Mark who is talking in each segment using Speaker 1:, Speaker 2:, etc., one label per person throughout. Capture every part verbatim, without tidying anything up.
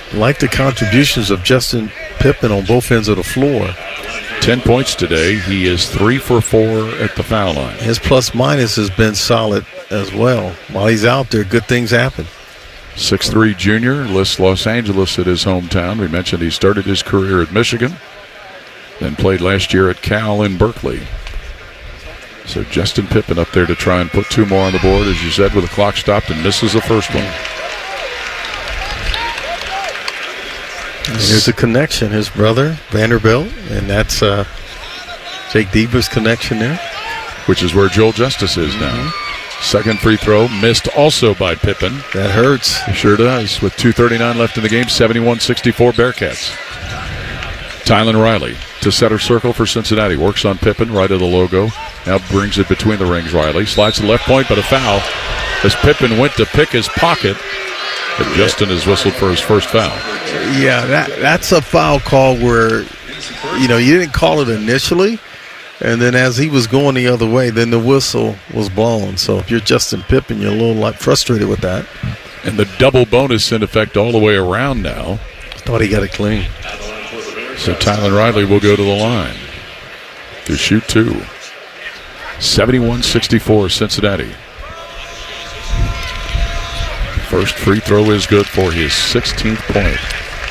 Speaker 1: like the contributions of Justin Pippen on both ends of the floor.
Speaker 2: Ten points today. He is three for four at the foul line.
Speaker 1: His plus minus has been solid as well. While he's out there, good things happen.
Speaker 2: six three junior, lists Los Angeles at his hometown. We mentioned he started his career at Michigan, then played last year at Cal in Berkeley. So Justin Pippen up there to try and put two more on the board, as you said, with the clock stopped, and misses the first one.
Speaker 1: And there's a connection, his brother, Vanderbilt, and that's uh, Jake Deaver's connection there.
Speaker 2: Which is where Joel Justice is now. Mm-hmm. Second free throw, missed also by Pippen.
Speaker 1: That hurts.
Speaker 2: It sure does. With two thirty-nine left in the game, seventy-one sixty-four Bearcats. Tylan Riley to center circle for Cincinnati. Works on Pippen, right of the logo. Now brings it between the rings, Riley. Slides to the left point, but a foul. As Pippen went to pick his pocket, but Justin has whistled for his first foul.
Speaker 1: Yeah, that that's a foul call where, you know, you didn't call it initially, and then as he was going the other way, then the whistle was blown. So if you're Justin Pippen, you're a little like frustrated with that.
Speaker 2: And the double bonus in effect all the way around now.
Speaker 1: Thought he got it clean.
Speaker 2: So Tylan Riley will go to the line to shoot two. seventy-one sixty-four Cincinnati. First free throw is good for his sixteenth point.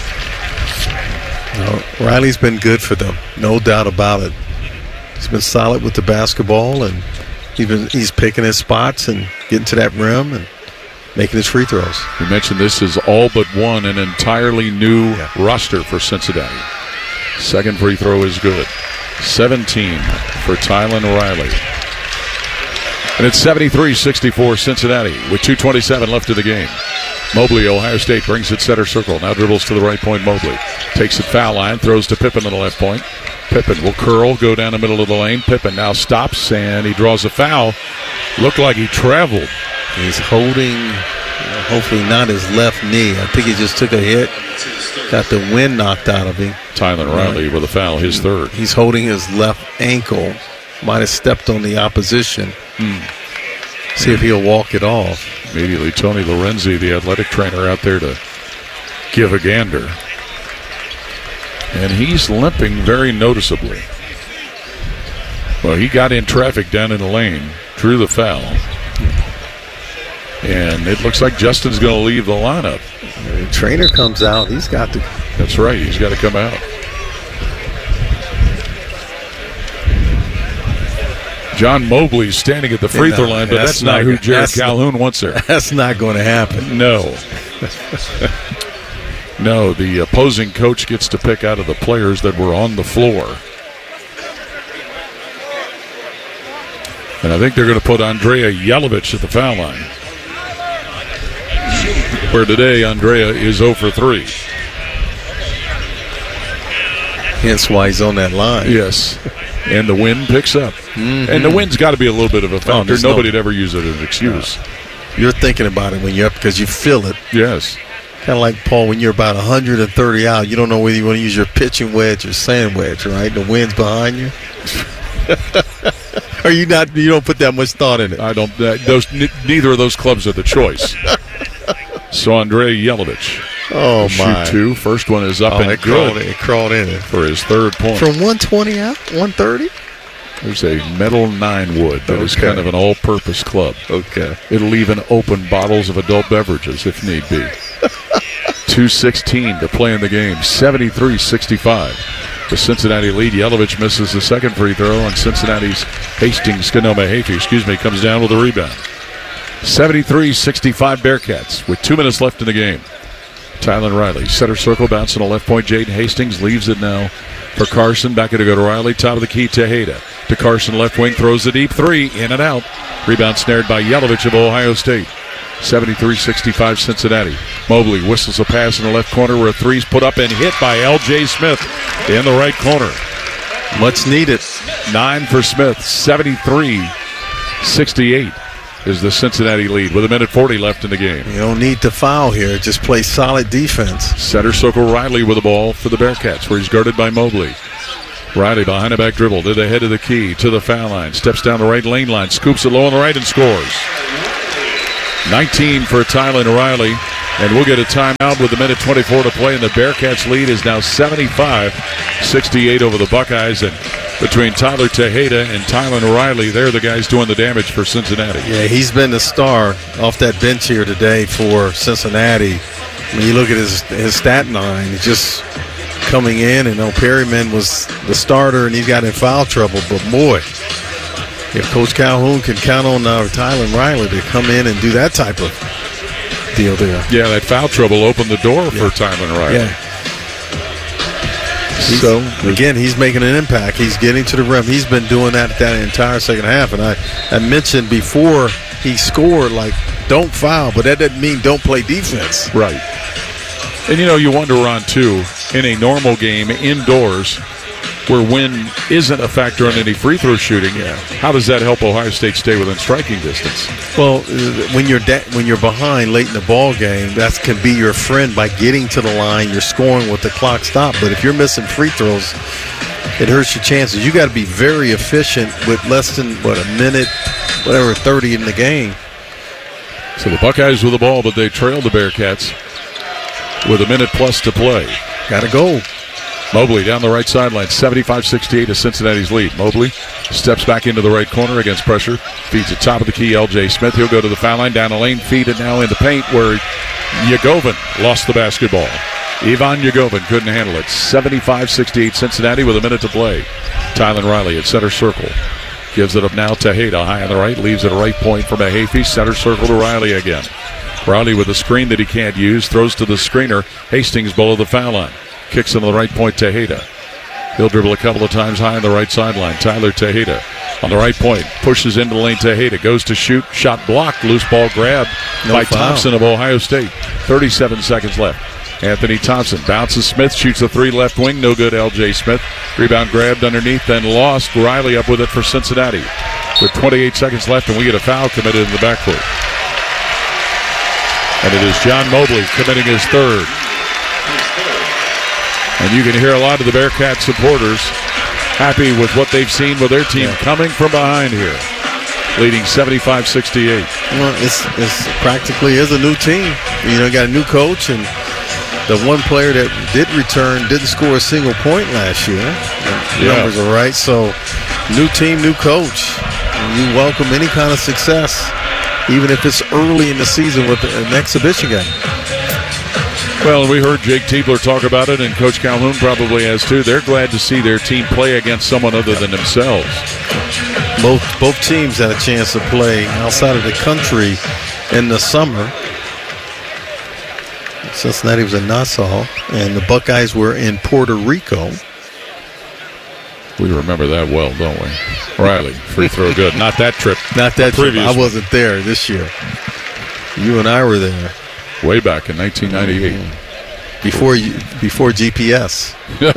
Speaker 1: No, Riley's been good for them, no doubt about it. He's been solid with the basketball, and he's been he's picking his spots and getting to that rim and making his free throws.
Speaker 2: We mentioned this is all but one an entirely new yeah. roster for Cincinnati. Second free throw is good. seventeen for Tylan Riley. And it's seventy-three sixty-four Cincinnati with two twenty-seven left of the game. Mobley, Ohio State, brings it center circle. Now dribbles to the right point, Mobley. Takes it foul line, throws to Pippen on the left point. Pippen will curl, go down the middle of the lane. Pippen now stops, and he draws a foul. Looked like he traveled.
Speaker 1: He's holding, hopefully not his left knee. I think he just took a hit. Got the wind knocked out of him.
Speaker 2: Tylan Riley with a foul, his third.
Speaker 1: He's holding his left ankle. Might have stepped on the opposition. Hmm. See if he'll walk it off.
Speaker 2: Immediately, Tony Lorenzi, the athletic trainer, out there to give a gander. And he's limping very noticeably. Well, he got in traffic down in the lane, drew the foul. And it looks like Justin's going to leave the lineup.
Speaker 1: The trainer comes out. He's got to.
Speaker 2: That's right. He's got to come out. John Mobley standing at the free throw line, but that's, that's not, not who Jared Calhoun not, wants there.
Speaker 1: That's not going to happen.
Speaker 2: No. No, the opposing coach gets to pick out of the players that were on the floor. And I think they're going to put Andrea Jelovich at the foul line. Where today, Andrea is zero for three.
Speaker 1: Hence why he's on that line.
Speaker 2: Yes. And the wind picks up. Mm-hmm. And the wind's got to be a little bit of a factor. Oh, Nobody'd no, ever use it as an excuse.
Speaker 1: Uh, you're thinking about it when you're up because you feel it.
Speaker 2: Yes.
Speaker 1: Kind of like, Paul, when you're about one hundred thirty out, you don't know whether you want to use your pitching wedge or sand wedge, right? The wind's behind you. Or you not? You don't put that much thought in it.
Speaker 2: I don't. Uh, those n- neither of those clubs are the choice. So Andrea Jelovich.
Speaker 1: Oh, my.
Speaker 2: Shoot two. First one is up
Speaker 1: oh,
Speaker 2: and
Speaker 1: it
Speaker 2: good.
Speaker 1: Crawled, it crawled in it.
Speaker 2: For his third point.
Speaker 1: From one twenty out? one thirty?
Speaker 2: There's a metal nine wood that okay. is kind of an all-purpose club.
Speaker 1: Okay.
Speaker 2: It'll even open bottles of adult beverages if need be. two sixteen to play in the game. seventy-three sixty-five. The Cincinnati lead. Jelovich misses the second free throw, and Cincinnati's Hastings Skanoma-Hafe, excuse me, comes down with a rebound. seventy-three sixty-five Bearcats with two minutes left in the game. Tylan Riley, center circle, bouncing to left point. Jaden Hastings leaves it now for Carson. Back to go to Riley, top of the key, Tejeda. To Carson, left wing, throws the deep three, in and out. Rebound snared by Jelovich of Ohio State. seventy-three sixty-five Cincinnati. Mobley whistles a pass in the left corner where a three's put up and hit by L J Smith in the right corner.
Speaker 1: Much needed.
Speaker 2: Nine for Smith. seventy-three sixty-eight is the Cincinnati lead with a minute forty left in the game.
Speaker 1: You don't need to foul here. Just play solid defense.
Speaker 2: Center circle Riley with the ball for the Bearcats where he's guarded by Mobley. Riley behind the back dribble to the head of the key to the foul line. Steps down the right lane line. Scoops it low on the right and scores. nineteen for Tylan Riley. And we'll get a timeout with a minute twenty-four to play, and the Bearcats lead is now seventy-five sixty-eight over the Buckeyes. And between Tyler Tejeda and Tylen Riley, they're the guys doing the damage for Cincinnati.
Speaker 1: Yeah, he's been the star off that bench here today for Cincinnati. When you look at his his stat line, he's just coming in, and no Perryman was the starter, and he got in foul trouble. But boy, if Coach Calhoun can count on uh, Tylen Riley to come in and do that type of deal there.
Speaker 2: Yeah, that foul trouble opened the door yeah. for Tylen Riley.
Speaker 1: Yeah. He's, so again, he's making an impact. He's getting to the rim. He's been doing that that entire second half. And I, I mentioned before he scored, like, don't foul, but that doesn't mean don't play defense.
Speaker 2: Right. And, you know, you wonder, Ron, too, in a normal game indoors where win isn't a factor in any free throw shooting, yeah. how does that help Ohio State stay within striking distance?
Speaker 1: Well, when you're de- when you're behind late in the ball game, that can be your friend by getting to the line. You're scoring with the clock stopped. But if you're missing free throws, it hurts your chances. You got to be very efficient with less than, what, a minute, whatever, thirty in the game.
Speaker 2: So the Buckeyes with the ball, but they trail the Bearcats with a minute plus to play.
Speaker 1: Got to go.
Speaker 2: Mobley down the right sideline, seventy-five sixty-eight is Cincinnati's lead. Mobley steps back into the right corner against pressure. Feeds at top of the key, L J Smith. He'll go to the foul line, down the lane, feed it now in the paint where Yagovin lost the basketball. Ivan Yagovin couldn't handle it. seventy-five sixty-eight Cincinnati with a minute to play. Tylen Riley at center circle. Gives it up now to Tejeda, high on the right. Leaves it a right point for Mahaffey. Center circle to Riley again. Riley with a screen that he can't use. Throws to the screener. Hastings below the foul line. Kicks him to the right point, Tejeda. He'll dribble a couple of times high on the right sideline. Tyler Tejeda on the right point. Pushes into the lane, Tejeda. Goes to shoot. Shot blocked. Loose ball grabbed no by foul. Thompson of Ohio State. thirty-seven seconds left. Anthony Thompson bounces Smith. Shoots a three left wing. No good, L J Smith. Rebound grabbed underneath, then lost. Riley up with it for Cincinnati. With twenty-eight seconds left, and we get a foul committed in the backcourt. And it is John Mobley committing his third. And you can hear a lot of the Bearcat supporters happy with what they've seen with their team yeah. coming from behind here, leading seventy-five sixty-eight.
Speaker 1: Well, it's, it's practically is a new team. You know, you got a new coach, and the one player that did return didn't score a single point last year. The yeah. numbers are right. So, new team, new coach. And you welcome any kind of success, even if it's early in the season with an exhibition game.
Speaker 2: Well, we heard Jake Tiebler talk about it, and Coach Calhoun probably has too. They're glad to see their team play against someone other than themselves.
Speaker 1: Both both teams had a chance to play outside of the country in the summer. Cincinnati was in Nassau, and the Buckeyes were in Puerto Rico.
Speaker 2: We remember that well, don't we? Riley, free throw good. Not that trip.
Speaker 1: Not that trip. I wasn't there this year. You and I were there.
Speaker 2: Way back in nineteen ninety-eight.
Speaker 1: Mm-hmm. Before you, before G P S.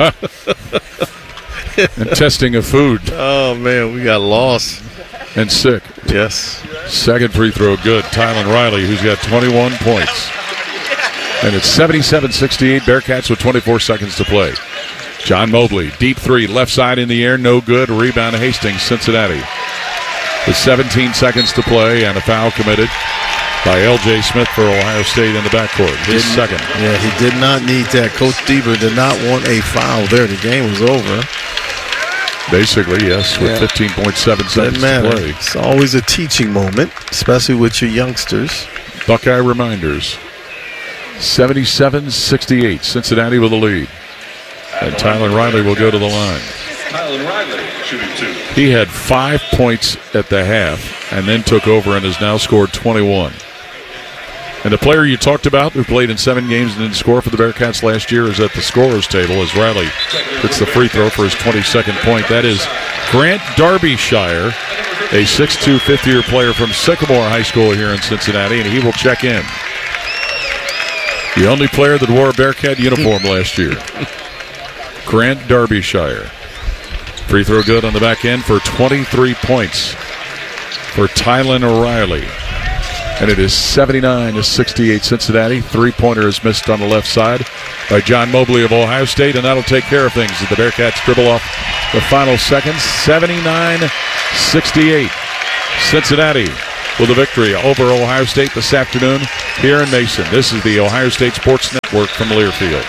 Speaker 2: And testing of food.
Speaker 1: Oh, man, we got lost.
Speaker 2: And sick.
Speaker 1: Yes.
Speaker 2: Second free throw good. Tylen Riley, who's got twenty-one points. And it's seventy-seven sixty-eight, Bearcats with twenty-four seconds to play. John Mobley, deep three, left side in the air, no good. Rebound Hastings, Cincinnati. With seventeen seconds to play and a foul committed by L J Smith for Ohio State in the backcourt. His
Speaker 1: Didn't,
Speaker 2: second.
Speaker 1: Yeah, he did not need that. Coach Deaver did not want a foul there. The game was over.
Speaker 2: Basically, yes, with yeah. fifteen point seven seconds to play.
Speaker 1: It's always a teaching moment, especially with your youngsters.
Speaker 2: Buckeye reminders. seventy-seven sixty-eight, Cincinnati with the lead. And Tylen Riley will go to the line.
Speaker 3: Tylen Riley shooting two.
Speaker 2: He had five points at the half and then took over and has now scored twenty-one. And the player you talked about who played in seven games and didn't score for the Bearcats last year is at the scorer's table as Riley hits the free throw for his twenty-second point. That is Grant Darbyshire, a six two fifth-year player from Sycamore High School here in Cincinnati, and he will check in. The only player that wore a Bearcat uniform last year. Grant Darbyshire. Free throw good on the back end for twenty-three points for Tylen Riley. And it is seventy-nine to sixty-eight Cincinnati. Three-pointer is missed on the left side by John Mobley of Ohio State, and that'll take care of things as the Bearcats dribble off the final seconds. seventy-nine sixty-eight. Cincinnati with a victory over Ohio State this afternoon here in Mason. This is the Ohio State Sports Network from Learfield.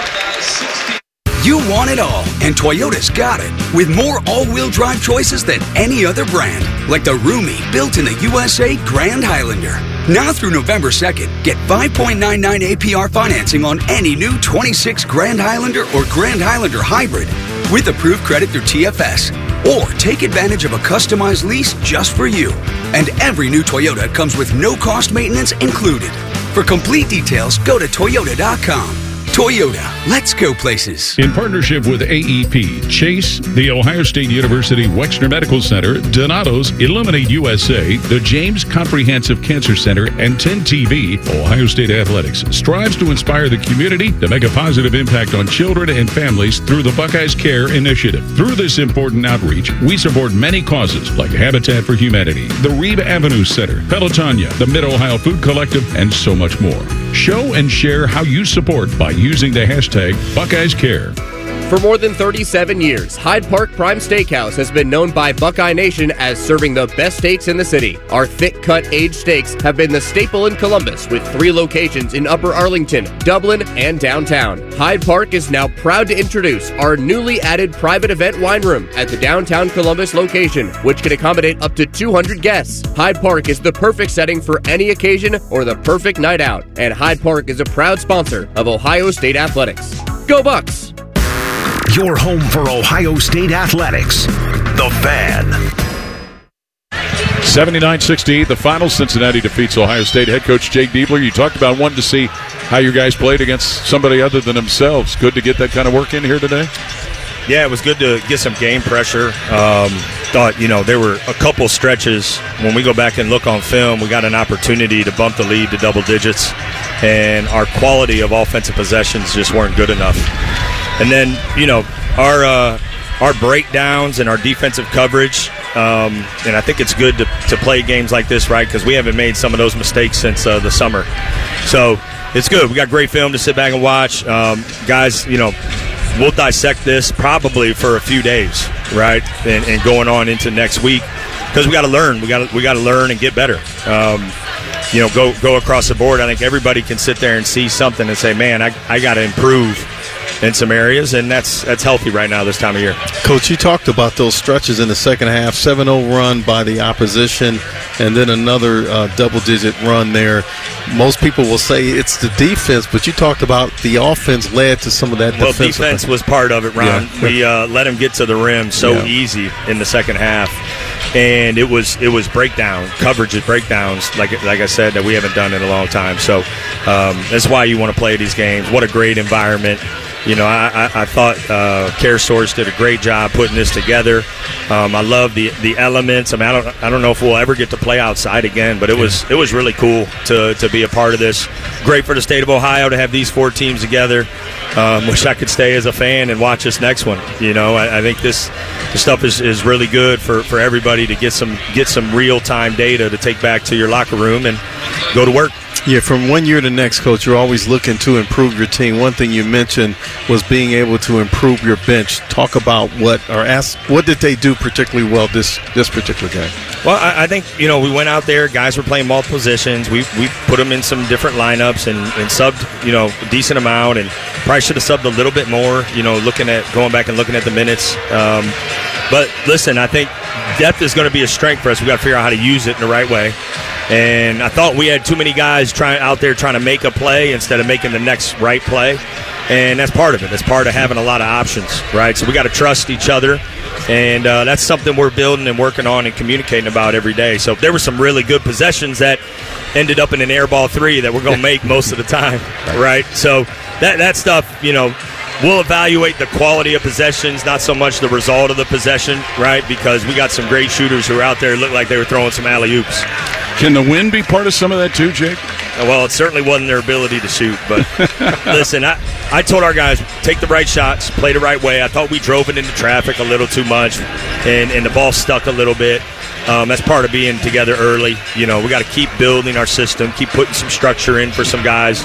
Speaker 4: You want it all, and Toyota's got it. With more all-wheel drive choices than any other brand. Like the roomy, built in the U S A Grand Highlander. Now through November second, get five point nine nine A P R financing on any new twenty-six Grand Highlander or Grand Highlander Hybrid with approved credit through T F S. Or take advantage of a customized lease just for you. And every new Toyota comes with no-cost maintenance included. For complete details, go to Toyota dot com. Toyota, let's go places.
Speaker 5: In partnership with A E P, Chase, the Ohio State University Wexner Medical Center, Donato's, Illuminate U S A, the James Comprehensive Cancer Center, and ten T V, Ohio State Athletics strives to inspire the community to make a positive impact on children and families through the Buckeyes Care Initiative. Through this important outreach, we support many causes like Habitat for Humanity, the Reeb Avenue Center, Pelotonia, the Mid-Ohio Food Collective, and so much more. Show and share how you support by using the hashtag Buckeyes Care.
Speaker 6: For more than thirty-seven years, Hyde Park Prime Steakhouse has been known by Buckeye Nation as serving the best steaks in the city. Our thick-cut aged steaks have been the staple in Columbus with three locations in Upper Arlington, Dublin, and downtown. Hyde Park is now proud to introduce our newly added private event wine room at the downtown Columbus location, which can accommodate up to two hundred guests. Hyde Park is the perfect setting for any occasion or the perfect night out, and Hyde Park is a proud sponsor of Ohio State Athletics. Go Bucks!
Speaker 7: Your home for Ohio State Athletics. The Fan.
Speaker 2: seventy-nine sixty-eight, the final. Cincinnati defeats Ohio State. Head coach Jake Diebler, you talked about wanting to see how you guys played against somebody other than themselves. Good to get that kind of work in here today?
Speaker 8: Yeah, it was good to get some game pressure. Um, thought, you know, there were a couple stretches. When we go back and look on film, we got an opportunity to bump the lead to double digits, and our quality of offensive possessions just weren't good enough. And then, you know, our uh, our breakdowns and our defensive coverage, um, and I think it's good to, to play games like this, right, because we haven't made some of those mistakes since uh, the summer. So it's good. We got great film to sit back and watch. Um, guys, you know, we'll dissect this probably for a few days, right, and, and going on into next week, because we got to learn. We got we got to learn and get better. Um, you know, go go across the board. I think everybody can sit there and see something and say, man, I, I got to improve in some areas, and that's that's healthy right now this time of year.
Speaker 1: Coach, you talked about those stretches in the second half, seven oh run by the opposition, and then another uh, double-digit run there. Most people will say it's the defense, but you talked about the offense led to some of that
Speaker 8: well,
Speaker 1: defense.
Speaker 8: Well, defense was part of it, Ron.
Speaker 1: Yeah.
Speaker 8: We uh, let him get to the rim so yeah. easy in the second half, and it was it was breakdown, coverage of breakdowns, like like I said, that we haven't done in a long time. So um, that's why you want to play these games. What a great environment. You know, I, I, I thought uh, CareSource did a great job putting this together. Um, I love the the elements. I mean, I don't I don't know if we'll ever get to play outside again, but it was it was really cool to to be a part of this. Great for the state of Ohio to have these four teams together. Um, wish I could stay as a fan and watch this next one. You know, I, I think this, this stuff is, is really good for, for everybody to get some get some real time data to take back to your locker room and go to work.
Speaker 1: Yeah, from one year to next, Coach, you're always looking to improve your team. One thing you mentioned was being able to improve your bench. Talk about what, or ask, what did they do particularly well this this particular game?
Speaker 8: Well, I, I think, you know, we went out there, guys were playing multiple positions. We we put them in some different lineups and, and subbed, you know, a decent amount, and probably should have subbed a little bit more, you know, looking at, going back and looking at the minutes. Um, but listen, I think depth is going to be a strength for us. We've got to figure out how to use it in the right way. And I thought we had too many guys trying out there trying to make a play instead of making the next right play. And that's part of it. That's part of having a lot of options, right? So we got to trust each other. And uh, that's something we're building and working on and communicating about every day. So there were some really good possessions that ended up in an air ball three that we're going to make most of the time, right? So that that stuff, you know, we'll evaluate the quality of possessions, not so much the result of the possession, right? Because we got some great shooters who are out there look like they were throwing some alley-oops.
Speaker 2: Can the wind be part of some of that too, Jake?
Speaker 8: Well, it certainly wasn't their ability to shoot. But listen, I, I told our guys, take the right shots, play the right way. I thought we drove it into traffic a little too much, and, and the ball stuck a little bit. Um, that's part of being together early. You know, we got to keep building our system, keep putting some structure in for some guys.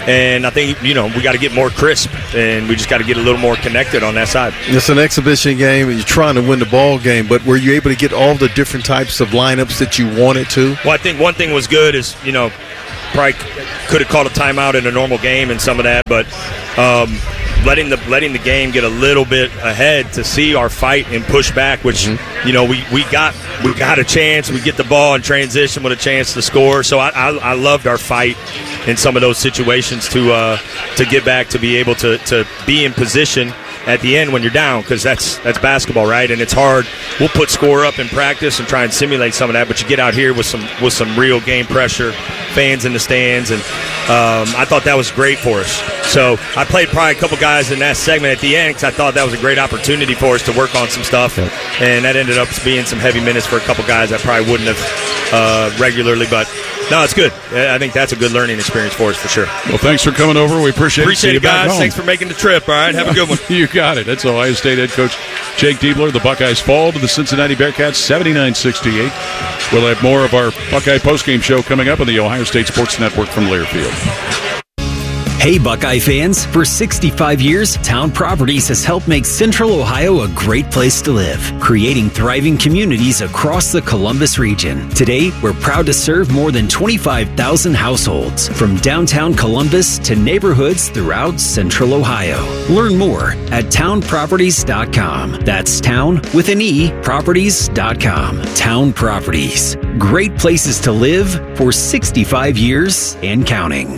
Speaker 8: And I think, you know, we got to get more crisp, and we just got to get a little more connected on that side.
Speaker 1: It's an exhibition game, and you're trying to win the ball game, but were you able to get all the different types of lineups that you wanted to?
Speaker 8: Well, I think one thing was good is, you know, probably could have called a timeout in a normal game and some of that, but um, letting the letting the game get a little bit ahead to see our fight and push back, which mm-hmm. you know we, we got we got a chance. We get the ball in transition with a chance to score. So I, I, I loved our fight in some of those situations to uh, to get back, to be able to to be in position at the end when you're down, because that's that's basketball, right? And it's hard. We'll put score up in practice and try and simulate some of that, but you get out here with some with some real game pressure, fans in the stands, and um, I thought that was great for us. So I played probably a couple guys in that segment at the end because I thought that was a great opportunity for us to work on some stuff, yep. and that ended up being some heavy minutes for a couple guys that probably wouldn't have uh, regularly, but no, it's good. I think that's a good learning experience for us for sure.
Speaker 2: Well, thanks for coming over. We appreciate,
Speaker 8: appreciate
Speaker 2: it.
Speaker 8: Appreciate it, guys. Thanks for making the trip. All right, have a good one.
Speaker 2: You got it. That's Ohio State head coach Jake Diebler. The Buckeyes fall to the Cincinnati Bearcats seventy-nine sixty-eight. We'll have more of our Buckeye postgame show coming up on the Ohio State Sports Network from Learfield.
Speaker 9: Hey, Buckeye fans. For sixty-five years, Town Properties has helped make Central Ohio a great place to live, creating thriving communities across the Columbus region. Today, we're proud to serve more than twenty-five thousand households, from downtown Columbus to neighborhoods throughout Central Ohio. Learn more at town properties dot com. That's town with an E, properties dot com. Town Properties. Great places to live for sixty-five years and counting.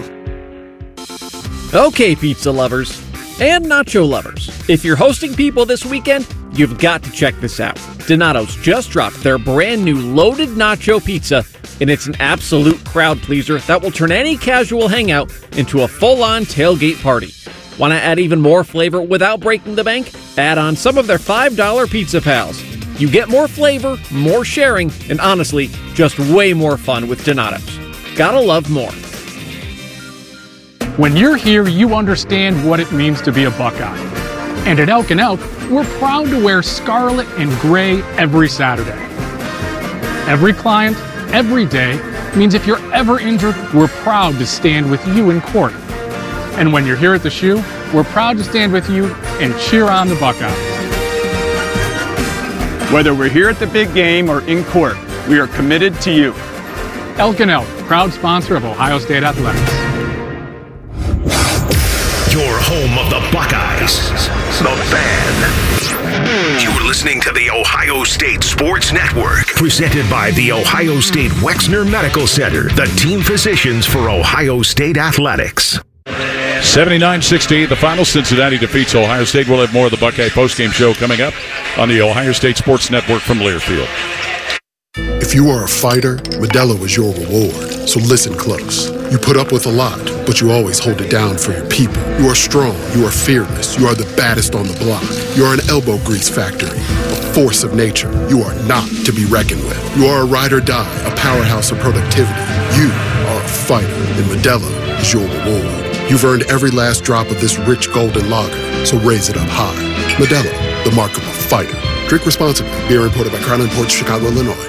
Speaker 10: Okay, pizza lovers and nacho lovers, if you're hosting people this weekend, you've got to check this out. Donato's just dropped their brand new loaded nacho pizza, and it's an absolute crowd pleaser that will turn any casual hangout into a full-on tailgate party. Want to add even more flavor without breaking the bank? Add on some of their five dollar Pizza Pals. You get more flavor, more sharing, and honestly, just way more fun with Donato's. Gotta love more.
Speaker 11: When you're here, you understand what it means to be a Buckeye. And at Elk and Elk, we're proud to wear scarlet and gray every Saturday. Every client, every day, means if you're ever injured, we're proud to stand with you in court. And when you're here at the Shoe, we're proud to stand with you and cheer on the Buckeyes.
Speaker 12: Whether we're here at the big game or in court, we are committed to you.
Speaker 11: Elk and Elk, proud sponsor of Ohio State Athletics.
Speaker 7: Your home of the Buckeyes, the Fan. You're listening to the Ohio State Sports Network, presented by the Ohio State Wexner Medical Center, the team physicians for Ohio State Athletics.
Speaker 2: seventy-nine sixty-eight, the final. Cincinnati defeats Ohio State. We'll have more of the Buckeye postgame show coming up on the Ohio State Sports Network from Learfield.
Speaker 13: If you are a fighter, Modelo is your reward. So listen close. You put up with a lot, but you always hold it down for your people. You are strong. You are fearless. You are the baddest on the block. You are an elbow grease factory, a force of nature. You are not to be reckoned with. You are a ride or die, a powerhouse of productivity. You are a fighter, and Modelo is your reward. You've earned every last drop of this rich golden lager, so raise it up high. Modelo, the mark of a fighter. Drink responsibly. Beer imported by Crown Imports, Chicago, Illinois.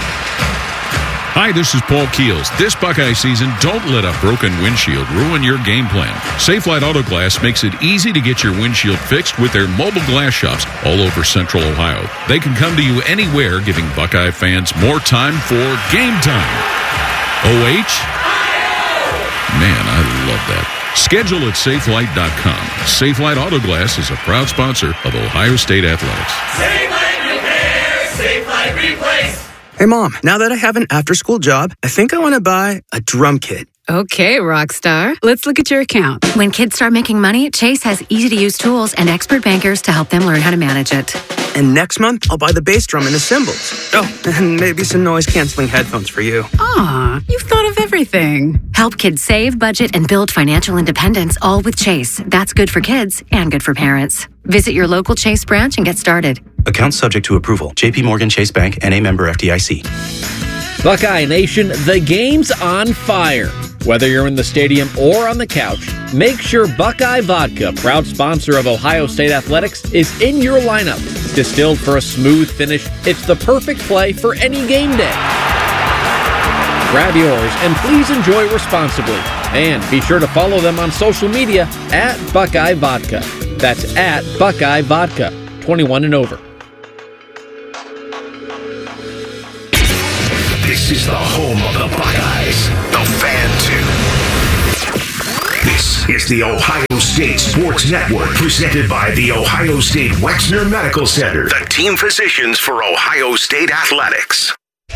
Speaker 5: Hi, this is Paul Keels. This Buckeye season, don't let a broken windshield ruin your game plan. Safelite Auto Glass makes it easy to get your windshield fixed with their mobile glass shops all over Central Ohio. They can come to you anywhere, giving Buckeye fans more time for game time. O H? Man, I love that. Schedule at safelite dot com. Safelite Auto Glass is a proud sponsor of Ohio State Athletics.
Speaker 14: Safelite Repair, Safelite Replace. Hey, Mom, now that I have an after-school job, I think I want to buy a drum kit.
Speaker 15: Okay, Rockstar. Let's look at your account.
Speaker 16: When kids start making money, Chase has easy-to-use tools and expert bankers to help them learn how to manage it.
Speaker 14: And next month, I'll buy the bass drum and the cymbals. Oh, and maybe some noise-canceling headphones for you.
Speaker 15: Aw, you've thought of everything.
Speaker 16: Help kids save, budget, and build financial independence, all with Chase. That's good for kids and good for parents. Visit your local Chase branch and get started.
Speaker 17: Account subject to approval. J P Morgan Chase Bank, N A member F D I C.
Speaker 10: Buckeye Nation, the game's on fire. Whether you're in the stadium or on the couch, make sure Buckeye Vodka, proud sponsor of Ohio State Athletics, is in your lineup. Distilled for a smooth finish, it's the perfect play for any game day. Grab yours and please enjoy responsibly. And be sure to follow them on social media at Buckeye Vodka. That's at Buckeye Vodka, twenty-one and over.
Speaker 7: This is the home of the Buckeyes, the Fan two. This is the Ohio State Sports Network, presented by the Ohio State Wexner Medical Center, the team physicians for Ohio State Athletics.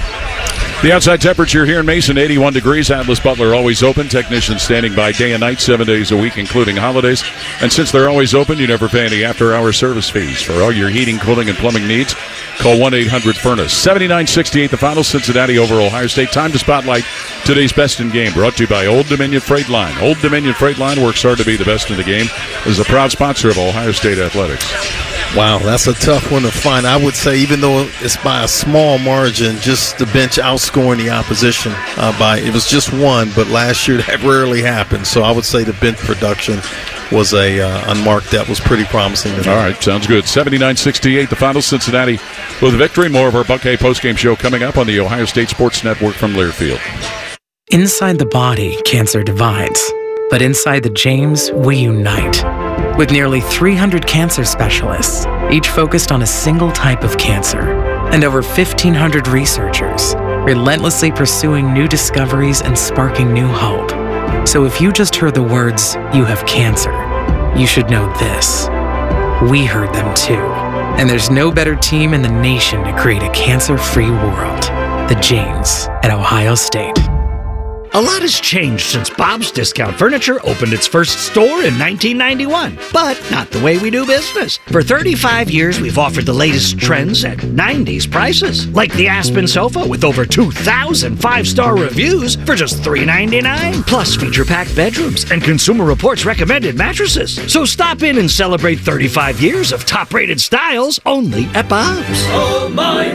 Speaker 2: The outside temperature here in Mason, eighty-one degrees. Atlas Butler always open. Technicians standing by day and night, seven days a week, including holidays. And since they're always open, you never pay any after-hour service fees. For all your heating, cooling, and plumbing needs, call one eight hundred furnace. seventy-nine sixty-eight, the final. Cincinnati over Ohio State. Time to spotlight today's best in game. Brought to you by Old Dominion Freight Line. Old Dominion Freight Line works hard to be the best in the game. Is a proud sponsor of Ohio State Athletics.
Speaker 1: Wow, that's a tough one to find. I would say even though it's by a small margin, just the bench outscoring the opposition uh, by, it was just one, but last year that rarely happened. So I would say the bench production was a uh, unmarked that was pretty promising.
Speaker 2: All right, sounds good. seventy-nine sixty-eight, the final. Cincinnati with a victory. More of our Buckeye postgame show coming up on the Ohio State Sports Network from Learfield.
Speaker 18: Inside the body, cancer divides. But inside the James, we unite. With nearly three hundred cancer specialists, each focused on a single type of cancer, and over fifteen hundred researchers, relentlessly pursuing new discoveries and sparking new hope. So if you just heard the words, "you have cancer," you should know this. We heard them too. And there's no better team in the nation to create a cancer-free world. The James at Ohio State.
Speaker 19: A lot has changed since Bob's Discount Furniture opened its first store in nineteen ninety-one, but not the way we do business. For thirty-five years, we've offered the latest trends at nineties prices, like the Aspen sofa with over two thousand five-star reviews for just three ninety-nine, plus feature-packed bedrooms and Consumer Reports recommended mattresses. So stop in and celebrate thirty-five years of top-rated styles only at Bob's.
Speaker 20: Oh, my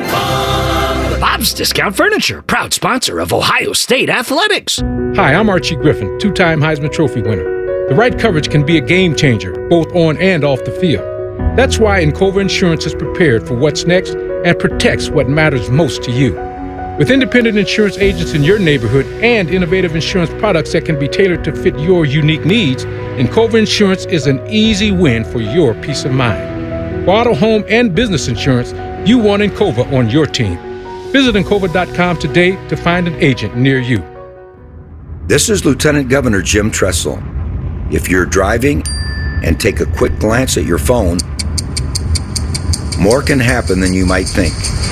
Speaker 20: Bob!
Speaker 19: Bob's Discount Furniture, proud sponsor of Ohio State Athletics.
Speaker 21: Hi, I'm Archie Griffin, two-time Heisman Trophy winner. The right coverage can be a game changer, both on and off the field. That's why Encova Insurance is prepared for what's next and protects what matters most to you. With independent insurance agents in your neighborhood and innovative insurance products that can be tailored to fit your unique needs, Encova Insurance is an easy win for your peace of mind. For auto, home, and business insurance, you want Encova on your team. Visit Encova dot com today to find an agent near you.
Speaker 22: This is Lieutenant Governor Jim Tressel. If you're driving and take a quick glance at your phone, more can happen than you might think.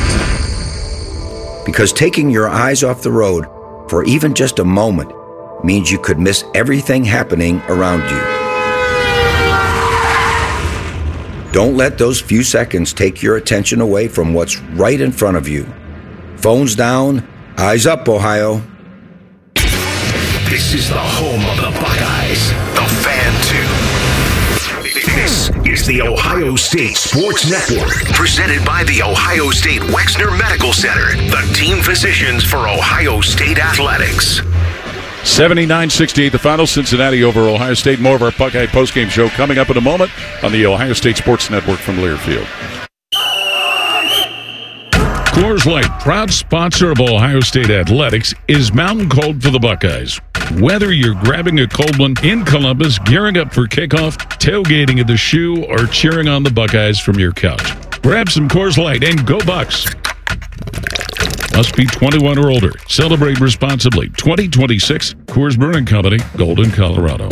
Speaker 22: Because taking your eyes off the road for even just a moment means you could miss everything happening around you. Don't let those few seconds take your attention away from what's right in front of you. Phones down, eyes up, Ohio.
Speaker 7: This is the home of the Buckeyes, the Fan two. This is the Ohio State Sports Network, presented by the Ohio State Wexner Medical Center, the team physicians for Ohio State Athletics.
Speaker 2: seventy-nine sixty-eight, the final. Cincinnati over Ohio State. More of our Buckeye postgame show coming up in a moment on the Ohio State Sports Network from Learfield.
Speaker 5: Coors Light, proud sponsor of Ohio State Athletics, is Mountain Cold for the Buckeyes. Whether you're grabbing a cold one in Columbus, gearing up for kickoff, tailgating at the Shoe, or cheering on the Buckeyes from your couch, grab some Coors Light and go Bucks. Must be twenty-one or older. Celebrate responsibly. twenty twenty-six, Coors Brewing Company, Golden, Colorado.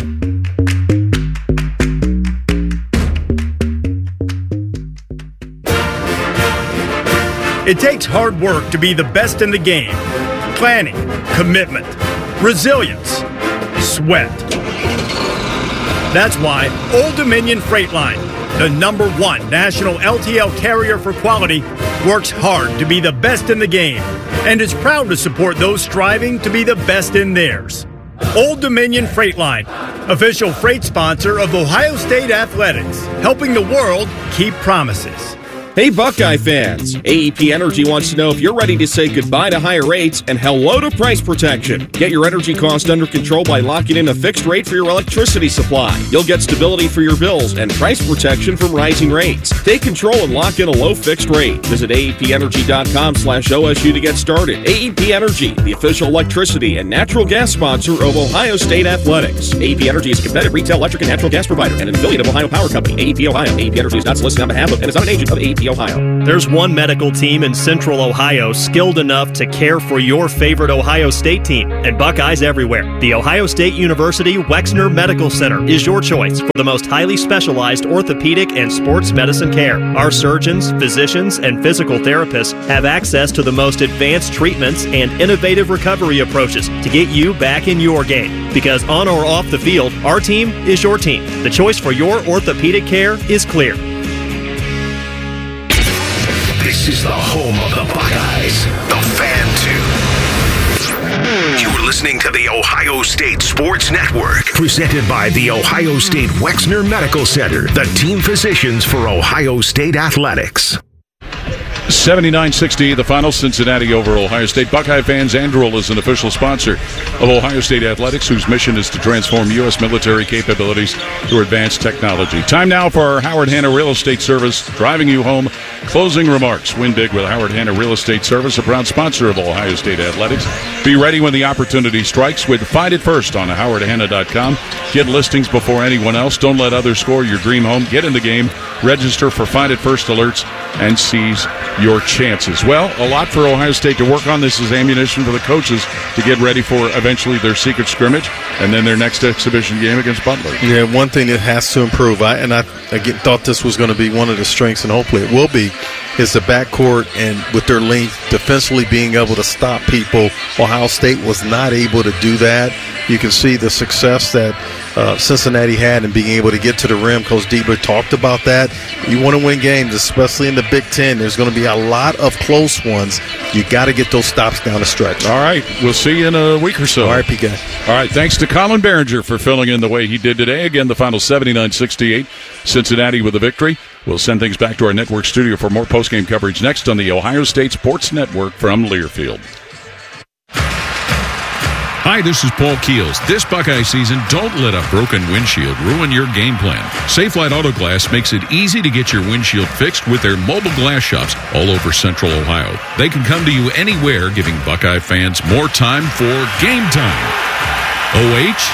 Speaker 23: It takes hard work to be the best in the game. Planning, commitment, resilience, sweat. That's why Old Dominion Freight Line, the number one national L T L carrier for quality, works hard to be the best in the game and is proud to support those striving to be the best in theirs. Old Dominion Freight Line, official freight sponsor of Ohio State Athletics, helping the world keep promises.
Speaker 3: Hey Buckeye fans, A E P Energy wants to know if you're ready to say goodbye to higher rates and hello to price protection. Get your energy cost under control by locking in a fixed rate for your electricity supply. You'll get stability for your bills and price protection from rising rates. Take control and lock in a low fixed rate. Visit A E P energy dot com slash O S U to get started. A E P Energy, the official electricity and natural gas sponsor of Ohio State Athletics. A E P Energy is a competitive retail electric and natural gas provider and an affiliate of Ohio Power Company. A E P Ohio. A E P Energy is not solicited on behalf of and is not an agent of A E P Ohio.
Speaker 4: There's one medical team in Central Ohio skilled enough to care for your favorite Ohio State team, and Buckeyes everywhere. The Ohio State University Wexner Medical Center is your choice for the most highly specialized orthopedic and sports medicine care. Our surgeons, physicians, and physical therapists have access to the most advanced treatments and innovative recovery approaches to get you back in your game. Because on or off the field, our team is your team. The choice for your orthopedic care is clear.
Speaker 7: This is the home of the Buckeyes, the Fan two. You're listening to the Ohio State Sports Network, presented by the Ohio State Wexner Medical Center, the team physicians for Ohio State Athletics.
Speaker 2: seventy-nine sixty, the final. Cincinnati over Ohio State. Buckeye fans, Anduril is an official sponsor of Ohio State Athletics, whose mission is to transform U S military capabilities through advanced technology. Time now for our Howard Hanna Real Estate Service, driving you home. Closing remarks. Win big with Howard Hanna Real Estate Service, a proud sponsor of Ohio State Athletics. Be ready when the opportunity strikes with Find It First on howard hanna dot com. Get listings before anyone else. Don't let others score your dream home. Get in the game. Register for Find It First alerts and seize your chances. Well, a lot for Ohio State to work on. This is ammunition for the coaches to get ready for eventually their secret scrimmage and then their next exhibition game against Butler.
Speaker 1: Yeah, one thing that has to improve, I, and I again, thought this was going to be one of the strengths, and hopefully it will be, is the backcourt and with their length, defensively being able to stop people. Ohio State was not able to do that. You can see the success that uh, Cincinnati had in being able to get to the rim. Coach Dieber talked about that. You want to win games, especially in the Big Ten. There's going to be a lot of close ones. You got to get those stops down the stretch.
Speaker 2: All right. We'll see you in a week or so.
Speaker 1: All right, P K.
Speaker 2: All right. Thanks to Colin Behringer for filling in the way he did today. Again, the final seventy-nine sixty-eight. Cincinnati with a victory. We'll send things back to our network studio for more postgame coverage next on the Ohio State Sports Network from Learfield.
Speaker 5: Hi, this is Paul Keels. This Buckeye season, don't let a broken windshield ruin your game plan. Safelite Auto Glass makes it easy to get your windshield fixed with their mobile glass shops all over Central Ohio. They can come to you anywhere, giving Buckeye fans more time for game time. O H?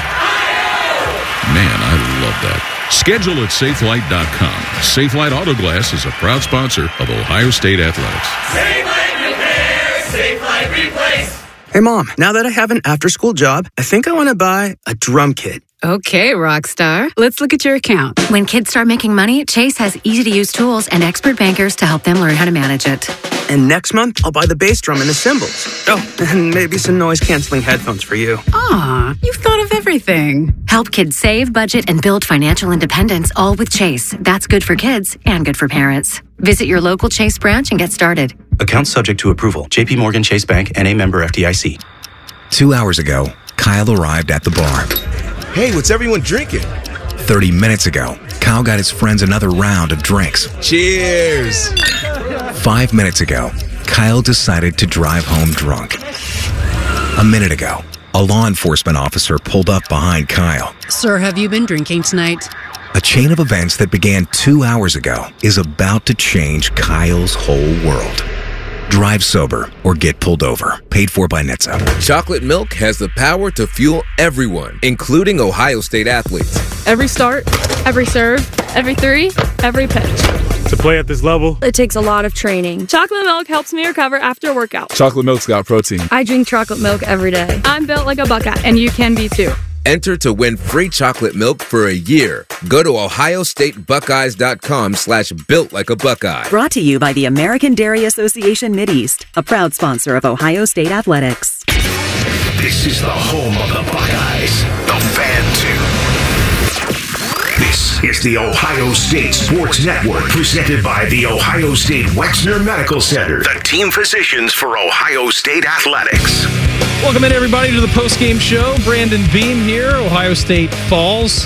Speaker 5: Man, I love that. Schedule at safelite dot com. Safelite Auto Glass is a proud sponsor of Ohio State Athletics.
Speaker 15: Safelite Repair, Safelite Replace.
Speaker 14: Hey, Mom, now that I have an after-school job, I think I want to buy a drum kit.
Speaker 15: Okay, Rockstar. Let's look at your account.
Speaker 16: When kids start making money, Chase has easy-to-use tools and expert bankers to help them learn how to manage it.
Speaker 14: And next month, I'll buy the bass drum and the cymbals. Oh, and maybe some noise-canceling headphones for you.
Speaker 15: Aw, you've thought of everything.
Speaker 16: Help kids save, budget, and build financial independence, all with Chase. That's good for kids and good for parents. Visit your local Chase branch and get started.
Speaker 17: Account subject to approval. J P Morgan Chase Bank, N A member F D I C.
Speaker 6: Two hours ago, Kyle arrived at the bar.
Speaker 24: Hey, what's everyone drinking?
Speaker 6: Thirty minutes ago, Kyle got his friends another round of drinks.
Speaker 24: Cheers!
Speaker 6: Five minutes ago, Kyle decided to drive home drunk. A minute ago, a law enforcement officer pulled up behind Kyle.
Speaker 15: Sir, have you been drinking tonight?
Speaker 6: A chain of events that began two hours ago is about to change Kyle's whole world. Drive sober or get pulled over. Paid for by N H T S A.
Speaker 25: Chocolate milk has the power to fuel everyone, including Ohio State athletes.
Speaker 26: Every start, every serve, every three, every pitch.
Speaker 27: To play at this level,
Speaker 26: it takes a lot of training. Chocolate milk helps me recover after a workout.
Speaker 27: Chocolate milk's got protein.
Speaker 26: I drink chocolate milk every day. I'm built like a Buckeye, and you can be too.
Speaker 25: Enter to win free chocolate milk for a year. Go to ohio state buckeyes dot com slash built like a Buckeye.
Speaker 28: Brought to you by the American Dairy Association Mideast, a proud sponsor of Ohio State Athletics.
Speaker 7: This is the home of the Buckeyes, the Fan two. This is the Ohio State Sports Network, presented by the Ohio State Wexner Medical Center, the team physicians for Ohio State Athletics.
Speaker 29: Welcome in, everybody, to the postgame show. Brandon Beam here. Ohio State falls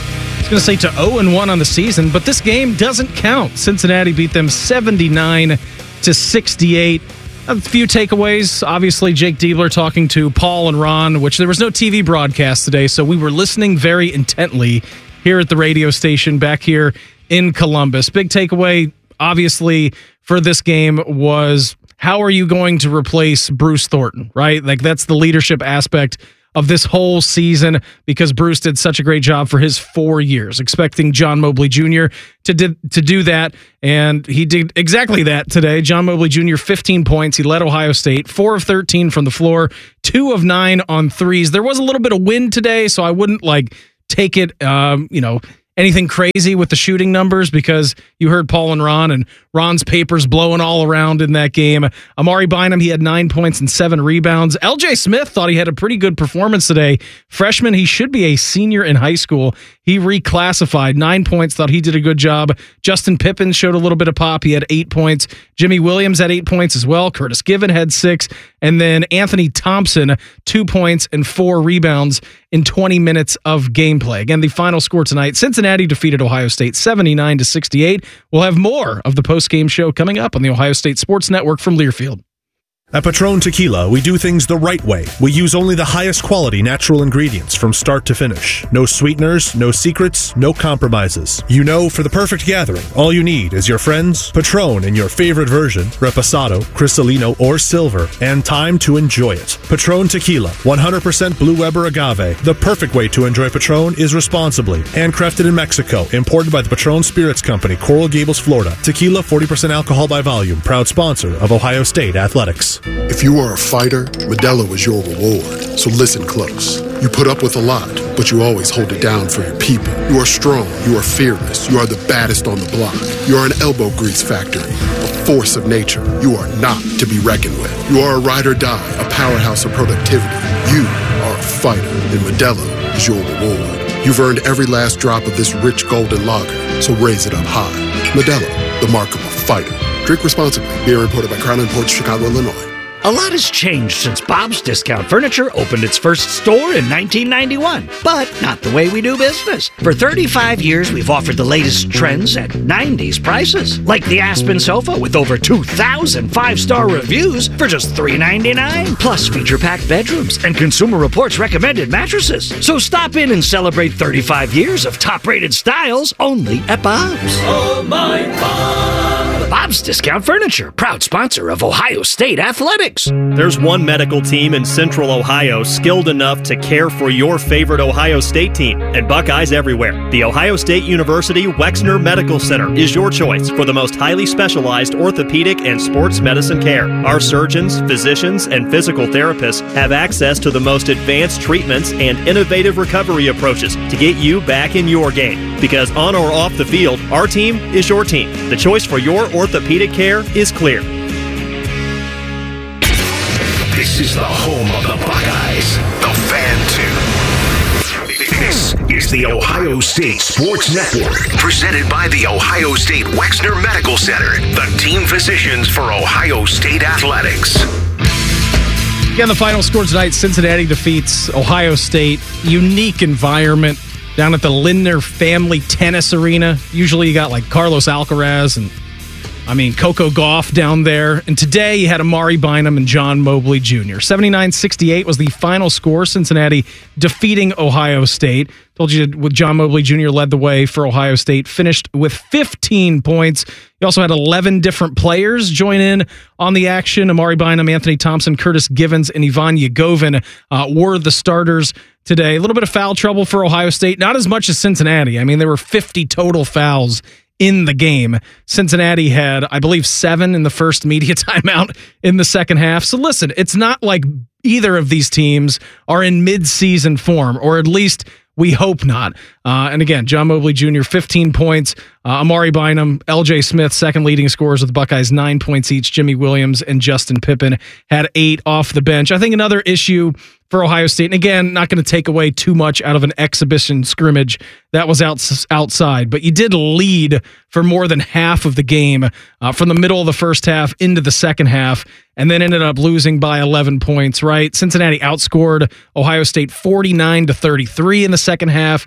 Speaker 8: was going to say to oh and one on the season, but this game doesn't count. Cincinnati beat them seventy-nine to sixty-eight. A few takeaways. Obviously, Jake Diebler talking to Paul and Ron, which there was no T V broadcast today, so we were listening very intently here at the radio station back here in Columbus. Big takeaway, obviously, for this game was how are you going to replace Bruce Thornton, right? Like, that's the leadership aspect of this whole season, because Bruce did such a great job for his four years, expecting John Mobley Junior to did, to do that, and he did exactly that today. John Mobley Junior, fifteen points. He led Ohio State, four of thirteen from the floor, two of nine on threes. There was a little bit of wind today, so I wouldn't, like, take it, um, you know, anything crazy with the shooting numbers, because you heard Paul and Ron, and Ron's papers blowing all around in that game. Amari Bynum, he had nine points and seven rebounds. L J Smith thought he had a pretty good performance today. Freshman, he should be a senior in high school. He reclassified, nine points, thought he did a good job. Justin Pippen showed a little bit of pop. He had eight points. Jimmy Williams had eight points as well. Curtis Given had six. And then Anthony Thompson, two points and four rebounds in twenty minutes of gameplay. Again, the final score tonight, Cincinnati defeated Ohio State seventy-nine to sixty-eight. We'll have more of the post-game show coming up on the Ohio State Sports Network from Learfield.
Speaker 9: At Patron Tequila, we do things the right way. We use only the highest quality natural ingredients from start to finish. No sweeteners, no secrets, no compromises. You know, for the perfect gathering, all you need is your friends, Patron in your favorite version, Reposado, Cristalino, or Silver, and time to enjoy it. Patron Tequila, one hundred percent Blue Weber agave. The perfect way to enjoy Patron is responsibly. Handcrafted in Mexico, imported by the Patron Spirits Company, Coral Gables, Florida. Tequila, forty percent alcohol by volume. Proud sponsor of Ohio State Athletics.
Speaker 10: If you are a fighter, Modelo is your reward. So listen close. You put up with a lot, but you always hold it down for your people. You are strong. You are fearless. You are the baddest on the block. You are an elbow grease factory, a force of nature. You are not to be reckoned with. You are a ride or die, a powerhouse of productivity. You are a fighter, and Modelo is your reward. You've earned every last drop of this rich golden lager, so raise it up high. Modelo, the mark of a fighter. Drink responsibly. Beer imported by Crown Imports, Chicago, Illinois.
Speaker 19: A lot has changed since Bob's Discount Furniture opened its first store in nineteen ninety-one, but not the way we do business. For thirty-five years, we've offered the latest trends at nineties prices, like the Aspen sofa with over two thousand five-star reviews for just three ninety-nine, plus feature-packed bedrooms and Consumer Reports recommended mattresses. So stop in and celebrate thirty-five years of top-rated styles only at Bob's.
Speaker 11: Oh, my Bob!
Speaker 19: Bob's Discount Furniture, proud sponsor of Ohio State Athletics.
Speaker 4: There's one medical team in Central Ohio skilled enough to care for your favorite Ohio State team, and Buckeyes everywhere. The Ohio State University Wexner Medical Center is your choice for the most highly specialized orthopedic and sports medicine care. Our surgeons, physicians, and physical therapists have access to the most advanced treatments and innovative recovery approaches to get you back in your game. Because on or off the field, our team is your team. The choice for your orthopedic care is clear.
Speaker 7: This is the home of the Buckeyes, the Fan Tune. This is the Ohio State Sports Network, presented by the Ohio State Wexner Medical Center, the team physicians for Ohio State Athletics.
Speaker 8: Again, the final score tonight, Cincinnati defeats Ohio State. Unique environment down at the Lindner Family Tennis Arena. Usually you got like Carlos Alcaraz and I mean, Coco Gauff down there. And today you had Amari Bynum and John Mobley Junior seventy-nine sixty-eight was the final score. Cincinnati defeating Ohio State. Told you with John Mobley Junior led the way for Ohio State. Finished with fifteen points. You also had eleven different players join in on the action. Amari Bynum, Anthony Thompson, Curtis Givens, and Ivan Yagovin uh, were the starters today. A little bit of foul trouble for Ohio State. Not as much as Cincinnati. I mean, there were fifty total fouls in the game. Cincinnati had, I believe, seven in the first media timeout in the second half. So listen, it's not like either of these teams are in mid-season form, or at least we hope not. Uh, and again, John Mobley Junior, fifteen points. Uh, Amari Bynum, L J Smith, second leading scorers with the Buckeyes, nine points each. Jimmy Williams and Justin Pippen had eight off the bench. I think another issue for Ohio State, and again, not going to take away too much out of an exhibition scrimmage that was out, outside, but you did lead for more than half of the game uh, from the middle of the first half into the second half, and then ended up losing by eleven points, right? Cincinnati outscored Ohio State forty-nine to thirty-three in the second half,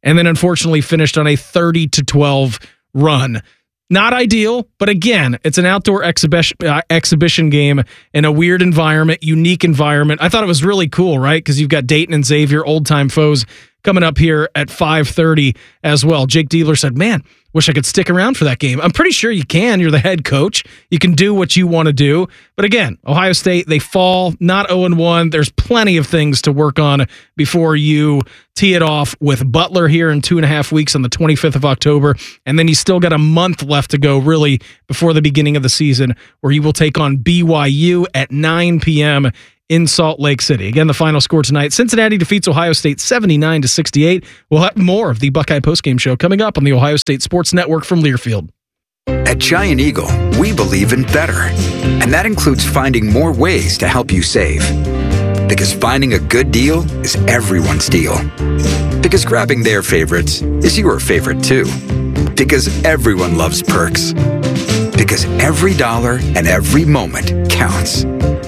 Speaker 8: and then unfortunately finished on a thirty to twelve run. Not ideal, but again, it's an outdoor exhibition uh, exhibition game in a weird environment, unique environment. I thought it was really cool, right? Because you've got Dayton and Xavier, old-time foes, coming up here at five thirty as well. Jake Diebler said, man, wish I could stick around for that game. I'm pretty sure you can. You're the head coach. You can do what you want to do. But again, Ohio State, they fall, not oh and one. There's plenty of things to work on before you tee it off with Butler here in two and a half weeks on the twenty-fifth of October. And then you still got a month left to go, really, before the beginning of the season, where you will take on B Y U at nine p.m. in Salt Lake City. Again, the final score tonight, Cincinnati defeats Ohio State seventy-nine to sixty-eight. We'll have more of the Buckeye postgame show coming up on the Ohio State Sports Network from Learfield.
Speaker 3: At Giant Eagle, we believe in better. And that includes finding more ways to help you save. Because finding a good deal is everyone's deal. Because grabbing their favorites is your favorite too. Because everyone loves perks. Because every dollar and every moment counts.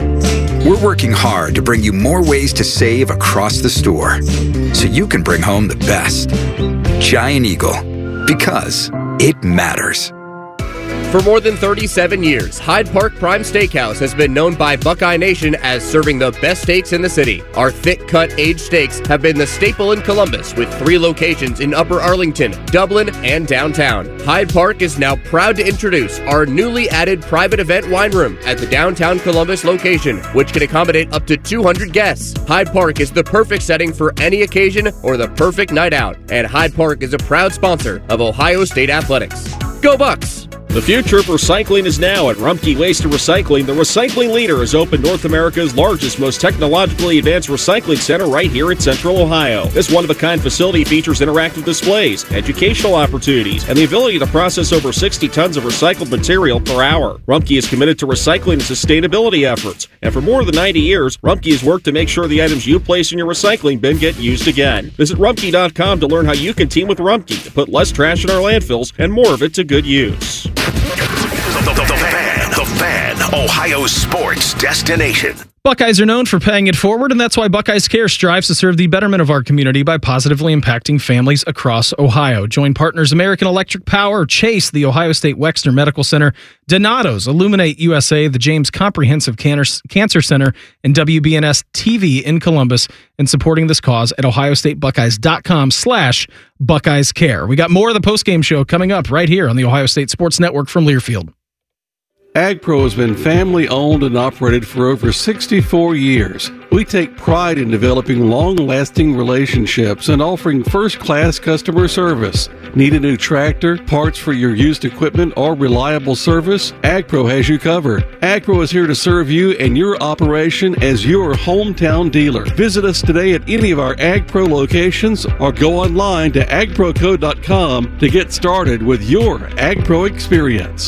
Speaker 3: We're working hard to bring you more ways to save across the store, so you can bring home the best. Giant Eagle, because it matters.
Speaker 12: For more than thirty-seven years, Hyde Park Prime Steakhouse has been known by Buckeye Nation as serving the best steaks in the city. Our thick-cut aged steaks have been the staple in Columbus, with three locations in Upper Arlington, Dublin, and downtown. Hyde Park is now proud to introduce our newly added private event wine room at the downtown Columbus location, which can accommodate up to two hundred guests. Hyde Park is the perfect setting for any occasion or the perfect night out, and Hyde Park is a proud sponsor of Ohio State Athletics. Go Bucks!
Speaker 13: The future of recycling is now at Rumpke Waste and Recycling. The recycling leader has opened North America's largest, most technologically advanced recycling center right here in Central Ohio. This one-of-a-kind facility features interactive displays, educational opportunities, and the ability to process over sixty tons of recycled material per hour. Rumpke is committed to recycling and sustainability efforts, and for more than ninety years, Rumpke has worked to make sure the items you place in your recycling bin get used again. Visit Rumpke dot com to learn how you can team with Rumpke to put less trash in our landfills and more of it to good use.
Speaker 7: The, the, the Fan, the Fan, Ohio sports destination.
Speaker 8: Buckeyes are known for paying it forward, and that's why Buckeyes Care strives to serve the betterment of our community by positively impacting families across Ohio. Join partners American Electric Power, Chase, the Ohio State Wexner Medical Center, Donato's, Illuminate U S A, the James Comprehensive Cancer Center, and W B N S T V in Columbus in supporting this cause at ohio state buckeyes dot com slash Buckeyes Care. We got more of the postgame show coming up right here on the Ohio State Sports Network from Learfield.
Speaker 18: AgPro has been family-owned and operated for over sixty-four years. We take pride in developing long-lasting relationships and offering first-class customer service. Need a new tractor, parts for your used equipment, or reliable service? AgPro has you covered. AgPro is here to serve you and your operation as your hometown dealer. Visit us today at any of our AgPro locations or go online to ag pro co dot com to get started with your AgPro experience.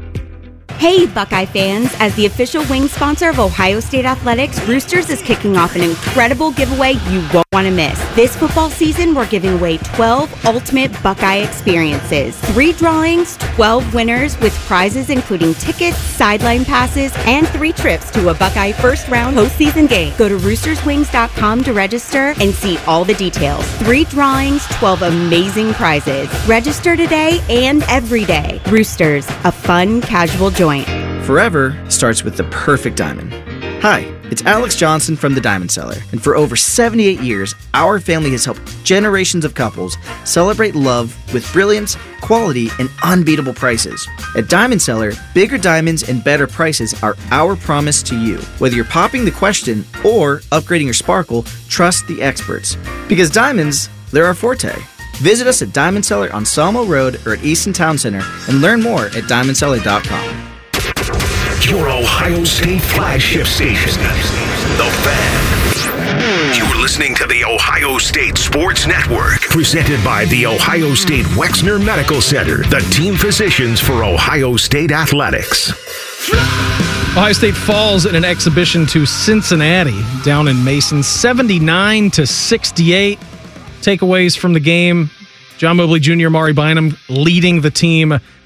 Speaker 20: Hey, Buckeye fans! As the official wing sponsor of Ohio State Athletics, Roosters is kicking off an incredible giveaway you won't want to miss. This football season, we're giving away twelve ultimate Buckeye experiences. Three drawings, twelve winners with prizes including tickets, sideline passes, and three trips to a Buckeye first-round postseason game. Go to roosters wings dot com to register and see all the details. Three drawings, twelve amazing prizes. Register today and every day. Roosters, a fun, casual joint.
Speaker 21: Forever starts with the perfect diamond. Hi, it's Alex Johnson from the Diamond Seller, and for over seventy-eight years, our family has helped generations of couples celebrate love with brilliance, quality, and unbeatable prices. At Diamond Seller, bigger diamonds and better prices are our promise to you. Whether you're popping the question or upgrading your sparkle, trust the experts. Because diamonds, they're our forte. Visit us at Diamond Seller on Salmo Road or at Easton Town Center and learn more at diamond seller dot com.
Speaker 7: Your Ohio State flagship station, The Fan. You're listening to the Ohio State Sports Network, presented by the Ohio State Wexner Medical Center, the team physicians for Ohio State Athletics.
Speaker 8: Ohio State falls in an exhibition to Cincinnati down in Mason, seventy-nine to sixty-eight. Takeaways from the game: John Mobley Junior, Mari Bynum leading the team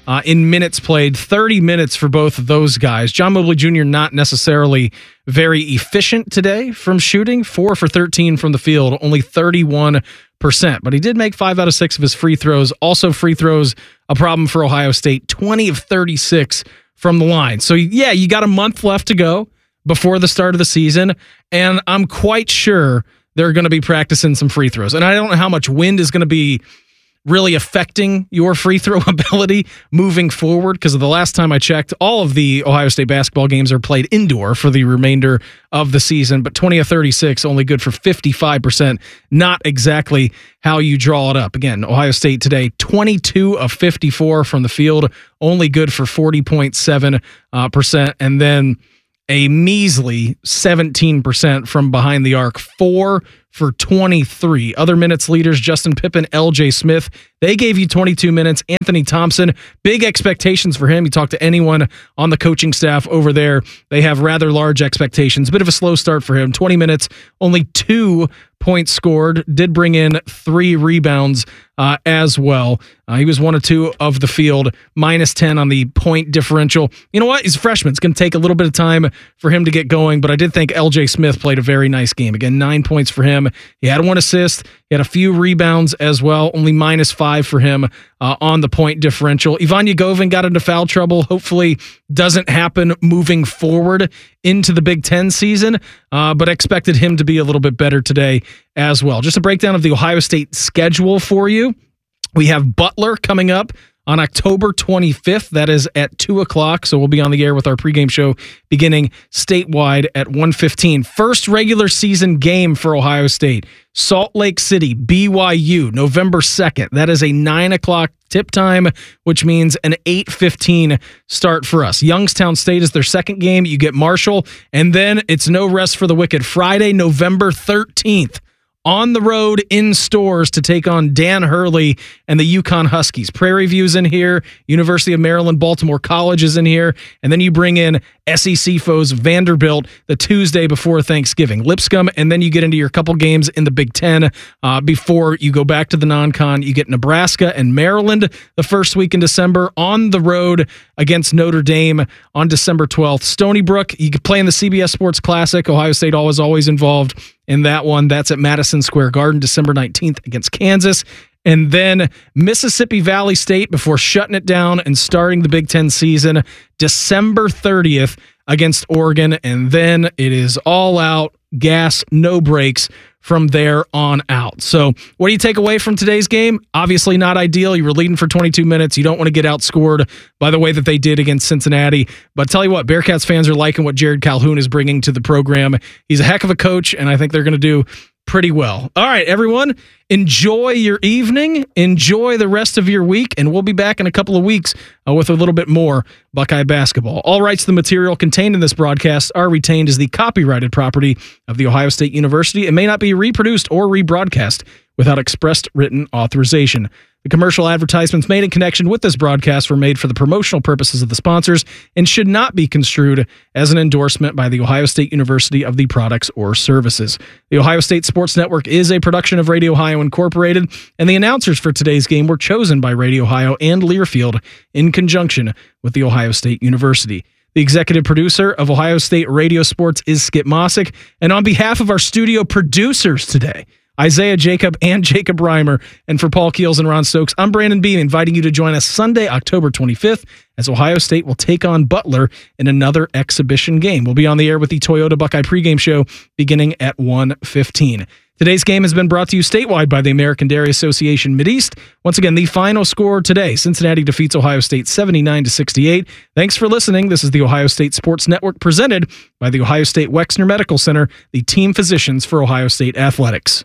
Speaker 8: uh, in minutes played, thirty minutes for both of those guys. John Mobley Junior not necessarily very efficient today from shooting, four for thirteen from the field, only thirty-one percent. But he did make five out of six of his free throws. Also free throws, a problem for Ohio State, twenty of thirty-six from the line. So yeah, you got a month left to go before the start of the season, and I'm quite sure they're going to be practicing some free throws. And I don't know how much wind is going to be really affecting your free throw ability moving forward, because of the last time I checked, all of the Ohio State basketball games are played indoor for the remainder of the season, but twenty of thirty-six, only good for fifty-five percent, not exactly how you draw it up. Again, Ohio State today, twenty-two of fifty-four from the field, only good for forty point seven percent, and then a measly seventeen percent from behind the arc, four for twenty-three. Other minutes leaders, Justin Pippen, L J Smith, they gave you twenty-two minutes. Anthony Thompson, big expectations for him. You talk to anyone on the coaching staff over there, they have rather large expectations. Bit of a slow start for him. twenty minutes, only two points scored, did bring in three rebounds uh, as well. Uh, he was one of two of the field, minus ten on the point differential. You know what? He's a freshman. It's going to take a little bit of time for him to get going, but I did think L J Smith played a very nice game. Again, nine points for him. He had one assist. He had a few rebounds as well, only minus five for him uh, on the point differential. Ivan Yagovin got into foul trouble. Hopefully doesn't happen moving forward into the Big Ten season, uh, but expected him to be a little bit better today as well. Just a breakdown of the Ohio State schedule for you. We have Butler coming up on October twenty-fifth. That is at two o'clock, so we'll be on the air with our pregame show beginning statewide at one fifteen. First regular season game for Ohio State, Salt Lake City, B Y U, November second. That is a nine o'clock tip time, which means an eight fifteen start for us. Youngstown State is their second game. You get Marshall, and then it's no rest for the wicked. Friday, November thirteenth. On the road in stores to take on Dan Hurley and the UConn Huskies. Prairie View's in here. University of Maryland, Baltimore College is in here. And then you bring in S E C foes Vanderbilt the Tuesday before Thanksgiving. Lipscomb, and then you get into your couple games in the Big Ten uh, before you go back to the non-con. You get Nebraska and Maryland the first week in December. On the road against Notre Dame on December twelfth. Stony Brook, you could play in the C B S Sports Classic. Ohio State always, always involved in that one. That's at Madison Square Garden, December nineteenth against Kansas. And then Mississippi Valley State before shutting it down and starting the Big Ten season, December thirtieth against Oregon. And then it is all out, gas, no brakes from there on out. So what do you take away from today's game? Obviously not ideal. You were leading for twenty-two minutes. You don't want to get outscored by the way that they did against Cincinnati. But tell you what, Bearcats fans are liking what Jared Calhoun is bringing to the program. He's a heck of a coach, and I think they're going to do pretty well. All right, everyone, enjoy your evening. Enjoy the rest of your week, and we'll be back in a couple of weeks uh, with a little bit more Buckeye basketball. All rights to the material contained in this broadcast are retained as the copyrighted property of The Ohio State University and may not be reproduced or rebroadcast without expressed written authorization. The commercial advertisements made in connection with this broadcast were made for the promotional purposes of the sponsors and should not be construed as an endorsement by The Ohio State University of the products or services. The Ohio State Sports Network is a production of Radio Ohio Incorporated, and the announcers for today's game were chosen by Radio Ohio and Learfield in conjunction with The Ohio State University. The executive producer of Ohio State Radio Sports is Skip Mossick, and on behalf of our studio producers today, Isaiah Jacob and Jacob Reimer, and for Paul Keels and Ron Stokes, I'm Brandon Beam, inviting you to join us Sunday, October twenty-fifth, as Ohio State will take on Butler in another exhibition game. We'll be on the air with the Toyota Buckeye pregame show beginning at one fifteen. Today's game has been brought to you statewide by the American Dairy Association Mideast. Once again, the final score today, Cincinnati defeats Ohio State seventy-nine to sixty-eight. Thanks for listening. This is the Ohio State Sports Network presented by the Ohio State Wexner Medical Center, the team physicians for Ohio State athletics.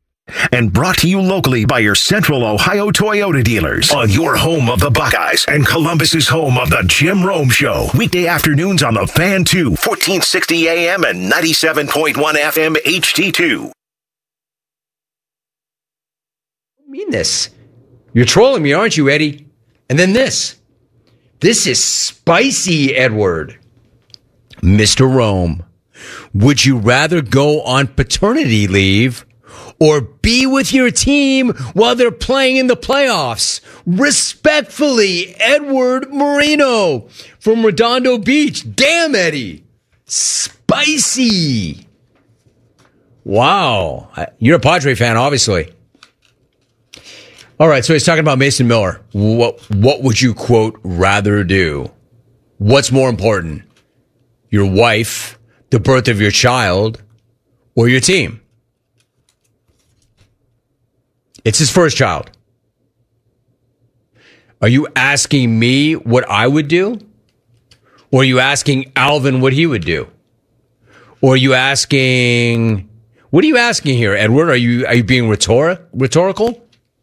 Speaker 7: And brought to you locally by your Central Ohio Toyota dealers on your home of the Buckeyes and Columbus's home of the Jim Rome Show. Weekday afternoons on the Fan two, fourteen sixty A M and ninety-seven point one F M H T two.
Speaker 1: I mean this. You're trolling me, aren't you, Eddie? And then this. This is spicy, Edward. Mister Rome, would you rather go on paternity leave or be with your team while they're playing in the playoffs. Respectfully, Edward Marino from Redondo Beach. Damn, Eddie. Spicy. Wow. You're a Padre fan, obviously. All right, so he's talking about Mason Miller. What, what would you, quote, rather do? What's more important? Your wife, the birth of your child, or your team? It's his first child. Are you asking me what I would do? Or are you asking Alvin what he would do? Or are you asking... What are you asking here, Edward? Are you are you being rhetoric, rhetorical?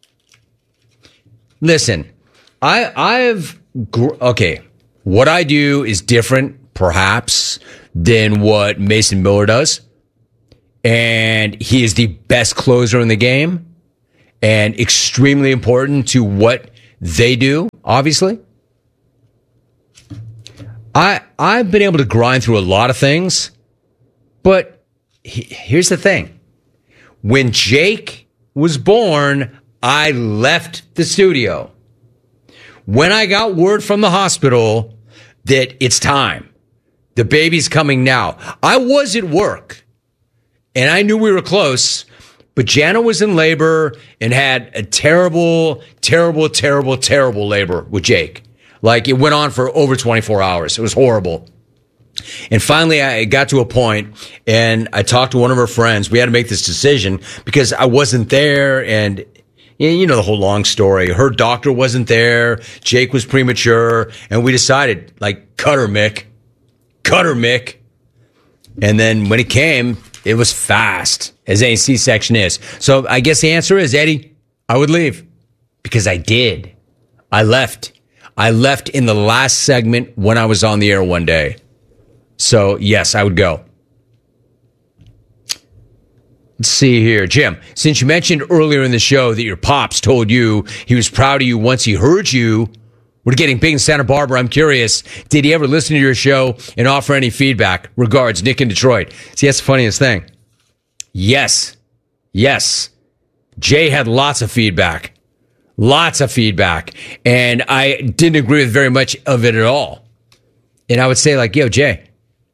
Speaker 1: Listen, I I've okay. What I do is different, perhaps, than what Mason Miller does, and he is the best closer in the game, and extremely important to what they do. Obviously, I I've been able to grind through a lot of things, but. Here's the thing. When Jake was born, I left the studio. When I got word from the hospital that it's time, the baby's coming now, I was at work and I knew we were close, but Jana was in labor and had a terrible, terrible, terrible, terrible labor with Jake. Like it went on for over twenty-four hours. It was horrible. And finally, I got to a point, and I talked to one of her friends. We had to make this decision because I wasn't there, and you know the whole long story. Her doctor wasn't there. Jake was premature, and we decided, like, cut her, Mick. Cut her, Mick. And then when it came, it was fast, as any C-section is. So I guess the answer is, Eddie, I would leave because I did. I left. I left in the last segment when I was on the air one day. So, yes, I would go. Let's see here. Jim, since you mentioned earlier in the show that your pops told you he was proud of you once he heard you were getting big in Santa Barbara, I'm curious, did he ever listen to your show and offer any feedback? Regards, Nick in Detroit. See, that's the funniest thing. Yes. Yes. Jay had lots of feedback. Lots of feedback. And I didn't agree with very much of it at all. And I would say, like, yo, Jay,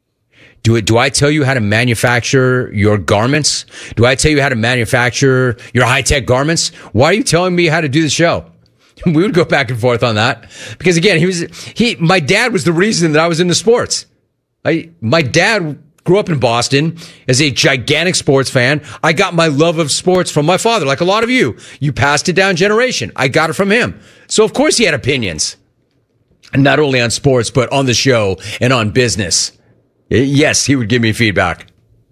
Speaker 1: Do it. Do I tell you how to manufacture your garments? Do I tell you how to manufacture your high-tech garments? Why are you telling me how to do the show? We would go back and forth on that because, again, he was he. My dad was the reason that I was into sports. I my dad grew up in Boston as a gigantic sports fan. I got my love of sports from my father, like a lot of you. You passed it down generation. I got it from him. So of course he had opinions, and not only on sports but on the show and on business. Yes, he would give me feedback.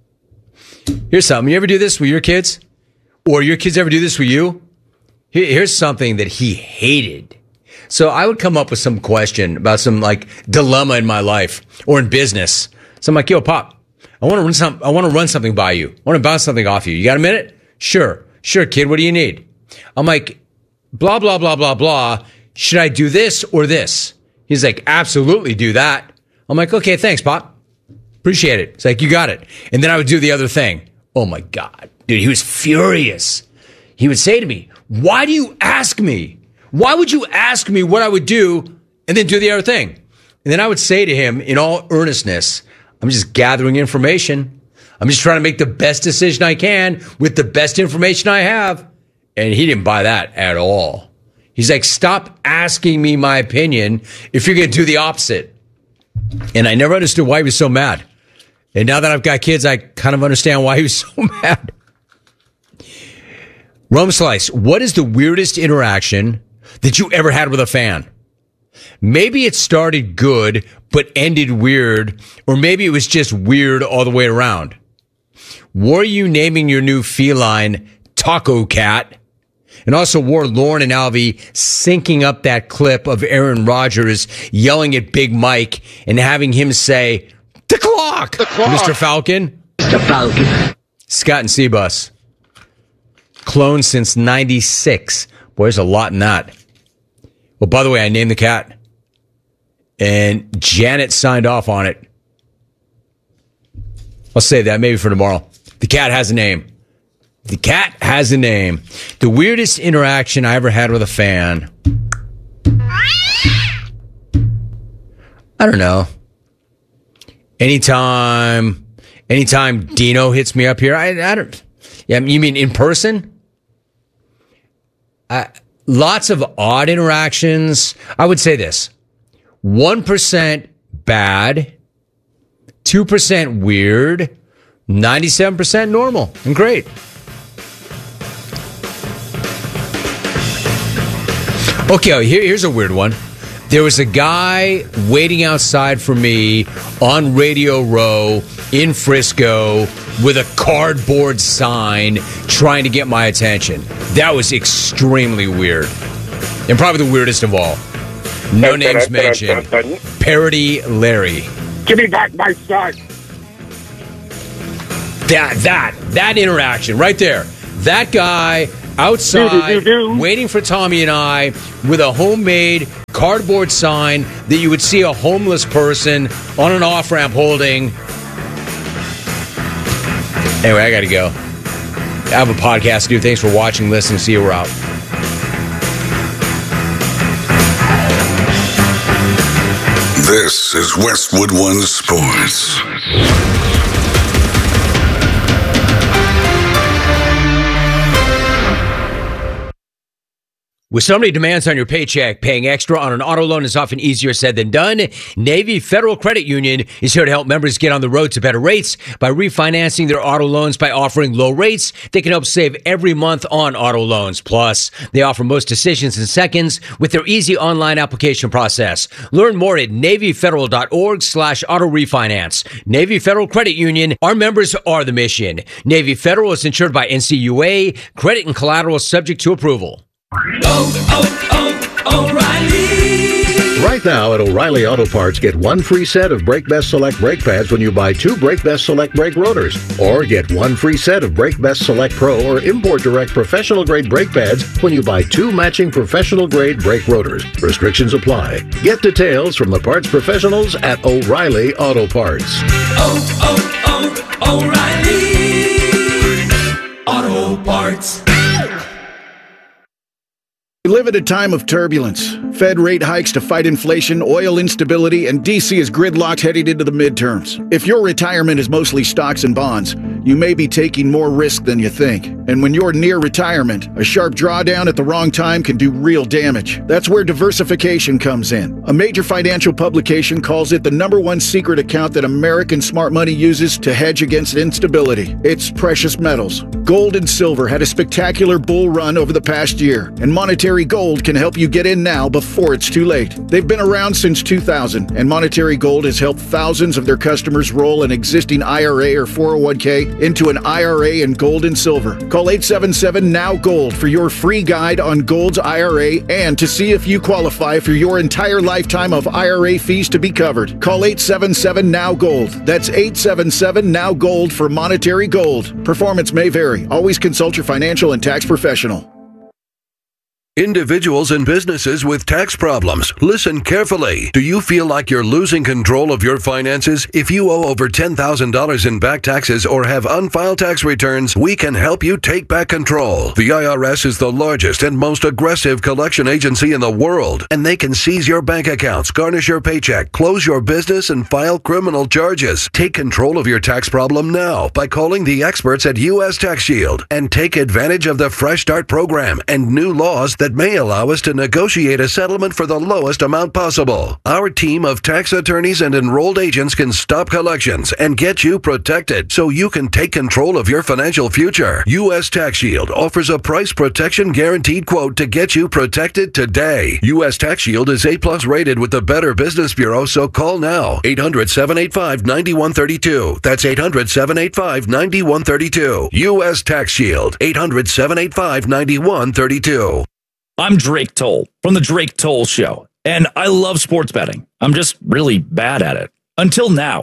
Speaker 1: Here's something. You ever do this with your kids? Or your kids ever do this with you? Here's something that he hated. So I would come up with some question about some like dilemma in my life or in business. So I'm like, yo, Pop, I want to run some, I want to run something by you. I want to bounce something off you. You got a minute? Sure. Sure, kid. What do you need? I'm like, blah, blah, blah, blah, blah. Should I do this or this? He's like, absolutely do that. I'm like, okay, thanks, Pop. Appreciate it. It's like, you got it. And then I would do the other thing. Oh my God. Dude, he was furious. He would say to me, why do you ask me? Why would you ask me what I would do and then do the other thing? And then I would say to him in all earnestness, I'm just gathering information. I'm just trying to make the best decision I can with the best information I have. And he didn't buy that at all. He's like, stop asking me my opinion if you're going to do the opposite. And I never understood why he was so mad. And now that I've got kids, I kind of understand why he was so mad. Rome Slice, what is the weirdest interaction that you ever had with a fan? Maybe it started good, but ended weird, or maybe it was just weird all the way around. Were you naming your new feline Taco Cat? And also were Lauren and Alvy syncing up that clip of Aaron Rodgers yelling at Big Mike and having him say, the clock, the clock. Mister Falcon? Mister Falcon. Scott and Seabus. Cloned since ninety-six. Boy, there's a lot in that. Well, by the way, I named the cat. And Janet signed off on it. I'll say that maybe for tomorrow. The cat has a name. The cat has a name. The weirdest interaction I ever had with a fan. I don't know. Anytime, anytime Dino hits me up here, I, I don't. Yeah, you mean in person? Uh, lots of odd interactions. I would say this: one percent bad, two percent weird, ninety-seven percent normal and great. Okay, here, here's a weird one. There was a guy waiting outside for me on Radio Row in Frisco with a cardboard sign trying to get my attention. That was extremely weird. And probably the weirdest of all. No names mentioned. Parody Larry.
Speaker 2: Give me back my son.
Speaker 1: That, that, that interaction right there. That guy outside waiting for Tommy and I with a homemade cardboard sign that you would see a homeless person on an off-ramp holding. Anyway, I gotta go. I have a podcast to do. Thanks for watching, listening. See you. We're out.
Speaker 5: This is Westwood One Sports.
Speaker 1: With so many demands on your paycheck, paying extra on an auto loan is often easier said than done. Navy Federal Credit Union is here to help members get on the road to better rates by refinancing their auto loans by offering low rates. They can help save every month on auto loans. Plus, they offer most decisions in seconds with their easy online application process. Learn more at NavyFederal.org slash auto refinance. Navy Federal Credit Union. Our members are the mission. Navy Federal is insured by N C U A. Credit and collateral subject to approval.
Speaker 11: Oh, oh, O'Reilly.
Speaker 14: Right now at O'Reilly Auto Parts, get one free set of Brake Best Select brake pads when you buy two Brake Best Select brake rotors. Or get one free set of Brake Best Select Pro or Import Direct professional grade brake pads when you buy two matching professional grade brake rotors. Restrictions apply. Get details from the parts professionals at O'Reilly Auto Parts.
Speaker 11: Oh, oh, oh, O'Reilly Auto Parts.
Speaker 16: We live at a time of turbulence. Fed rate hikes to fight inflation, oil instability, and D C is gridlocked heading into the midterms. If your retirement is mostly stocks and bonds, you may be taking more risk than you think. And when you're near retirement, a sharp drawdown at the wrong time can do real damage. That's where diversification comes in. A major financial publication calls it the number one secret account that American smart money uses to hedge against instability. It's precious metals. Gold and silver had a spectacular bull run over the past year, and Monetary Gold can help you get in now before it's too late. They've been around since two thousand, and Monetary Gold has helped thousands of their customers roll an existing I R A or four oh one k into an I R A in gold and silver. Call eight seven seven N O W Gold for your free guide on Gold's I R A and to see if you qualify for your entire lifetime of I R A fees to be covered. Call eight seven seven N O W Gold. That's eight seven seven N O W Gold for Monetary Gold. Performance may vary. Always consult your financial and tax professional.
Speaker 17: Individuals and businesses with tax problems, listen carefully. Do you feel like you're losing control of your finances? If you owe over ten thousand dollars in back taxes or have unfiled tax returns, we can help you take back control. The I R S is the largest and most aggressive collection agency in the world, and they can seize your bank accounts, garnish your paycheck, close your business, and file criminal charges. Take control of your tax problem now by calling the experts at U S Tax Shield and take advantage of the Fresh Start program and new laws that that may allow us to negotiate a settlement for the lowest amount possible. Our team of tax attorneys and enrolled agents can stop collections and get you protected so you can take control of your financial future. U S Tax Shield offers a price protection guaranteed quote to get you protected today. U S Tax Shield is A plus rated with the Better Business Bureau, so call now. eight hundred, seven eight five, nine one three two. That's eight hundred, seven eight five, nine one three two. U S Tax Shield. eight hundred, seven eight five, nine one three two.
Speaker 22: I'm Drake Toll from The Drake Toll Show, and I love sports betting. I'm just really bad at it. Until now.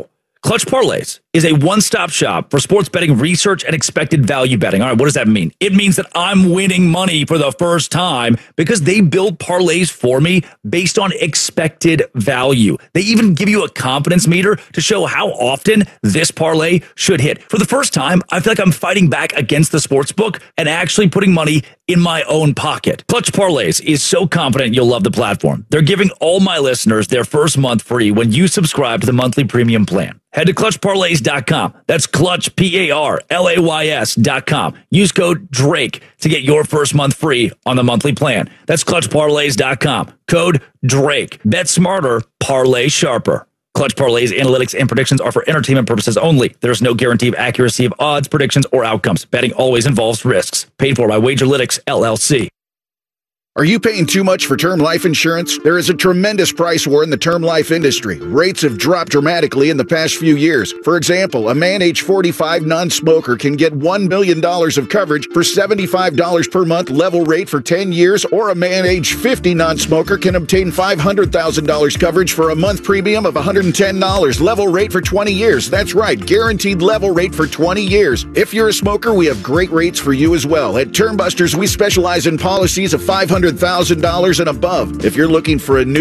Speaker 22: Clutch Parlays is a one-stop shop for sports betting research and expected value betting. All right, what does that mean? It means that I'm winning money for the first time because they build parlays for me based on expected value. They even give you a confidence meter to show how often this parlay should hit. For the first time, I feel like I'm fighting back against the sports book and actually putting money in my own pocket. Clutch Parlays is so confident you'll love the platform. They're giving all my listeners their first month free when you subscribe to the monthly premium plan. Head to clutch parlays dot com. That's Clutch, P A R L A Y S dot com. Use code DRAKE to get your first month free on the monthly plan. That's clutch parlays dot com. Code DRAKE. Bet smarter, parlay sharper. Clutch Parlays analytics and predictions are for entertainment purposes only. There is no guarantee of accuracy of odds, predictions, or outcomes. Betting always involves risks. Paid for by Wagerlytics, L L C.
Speaker 16: Are you paying too much for term life insurance? There is a tremendous price war in the term life industry. Rates have dropped dramatically in the past few years. For example, a man age forty-five non-smoker can get one million dollars of coverage for seventy-five dollars per month level rate for ten years, or a man age fifty non-smoker can obtain five hundred thousand dollars coverage for a month premium of one hundred ten dollars level rate for twenty years. That's right, guaranteed level rate for twenty years. If you're a smoker, we have great rates for you as well. At Term Busters, we specialize in policies of five hundred thousand dollars and above. If you're looking for a new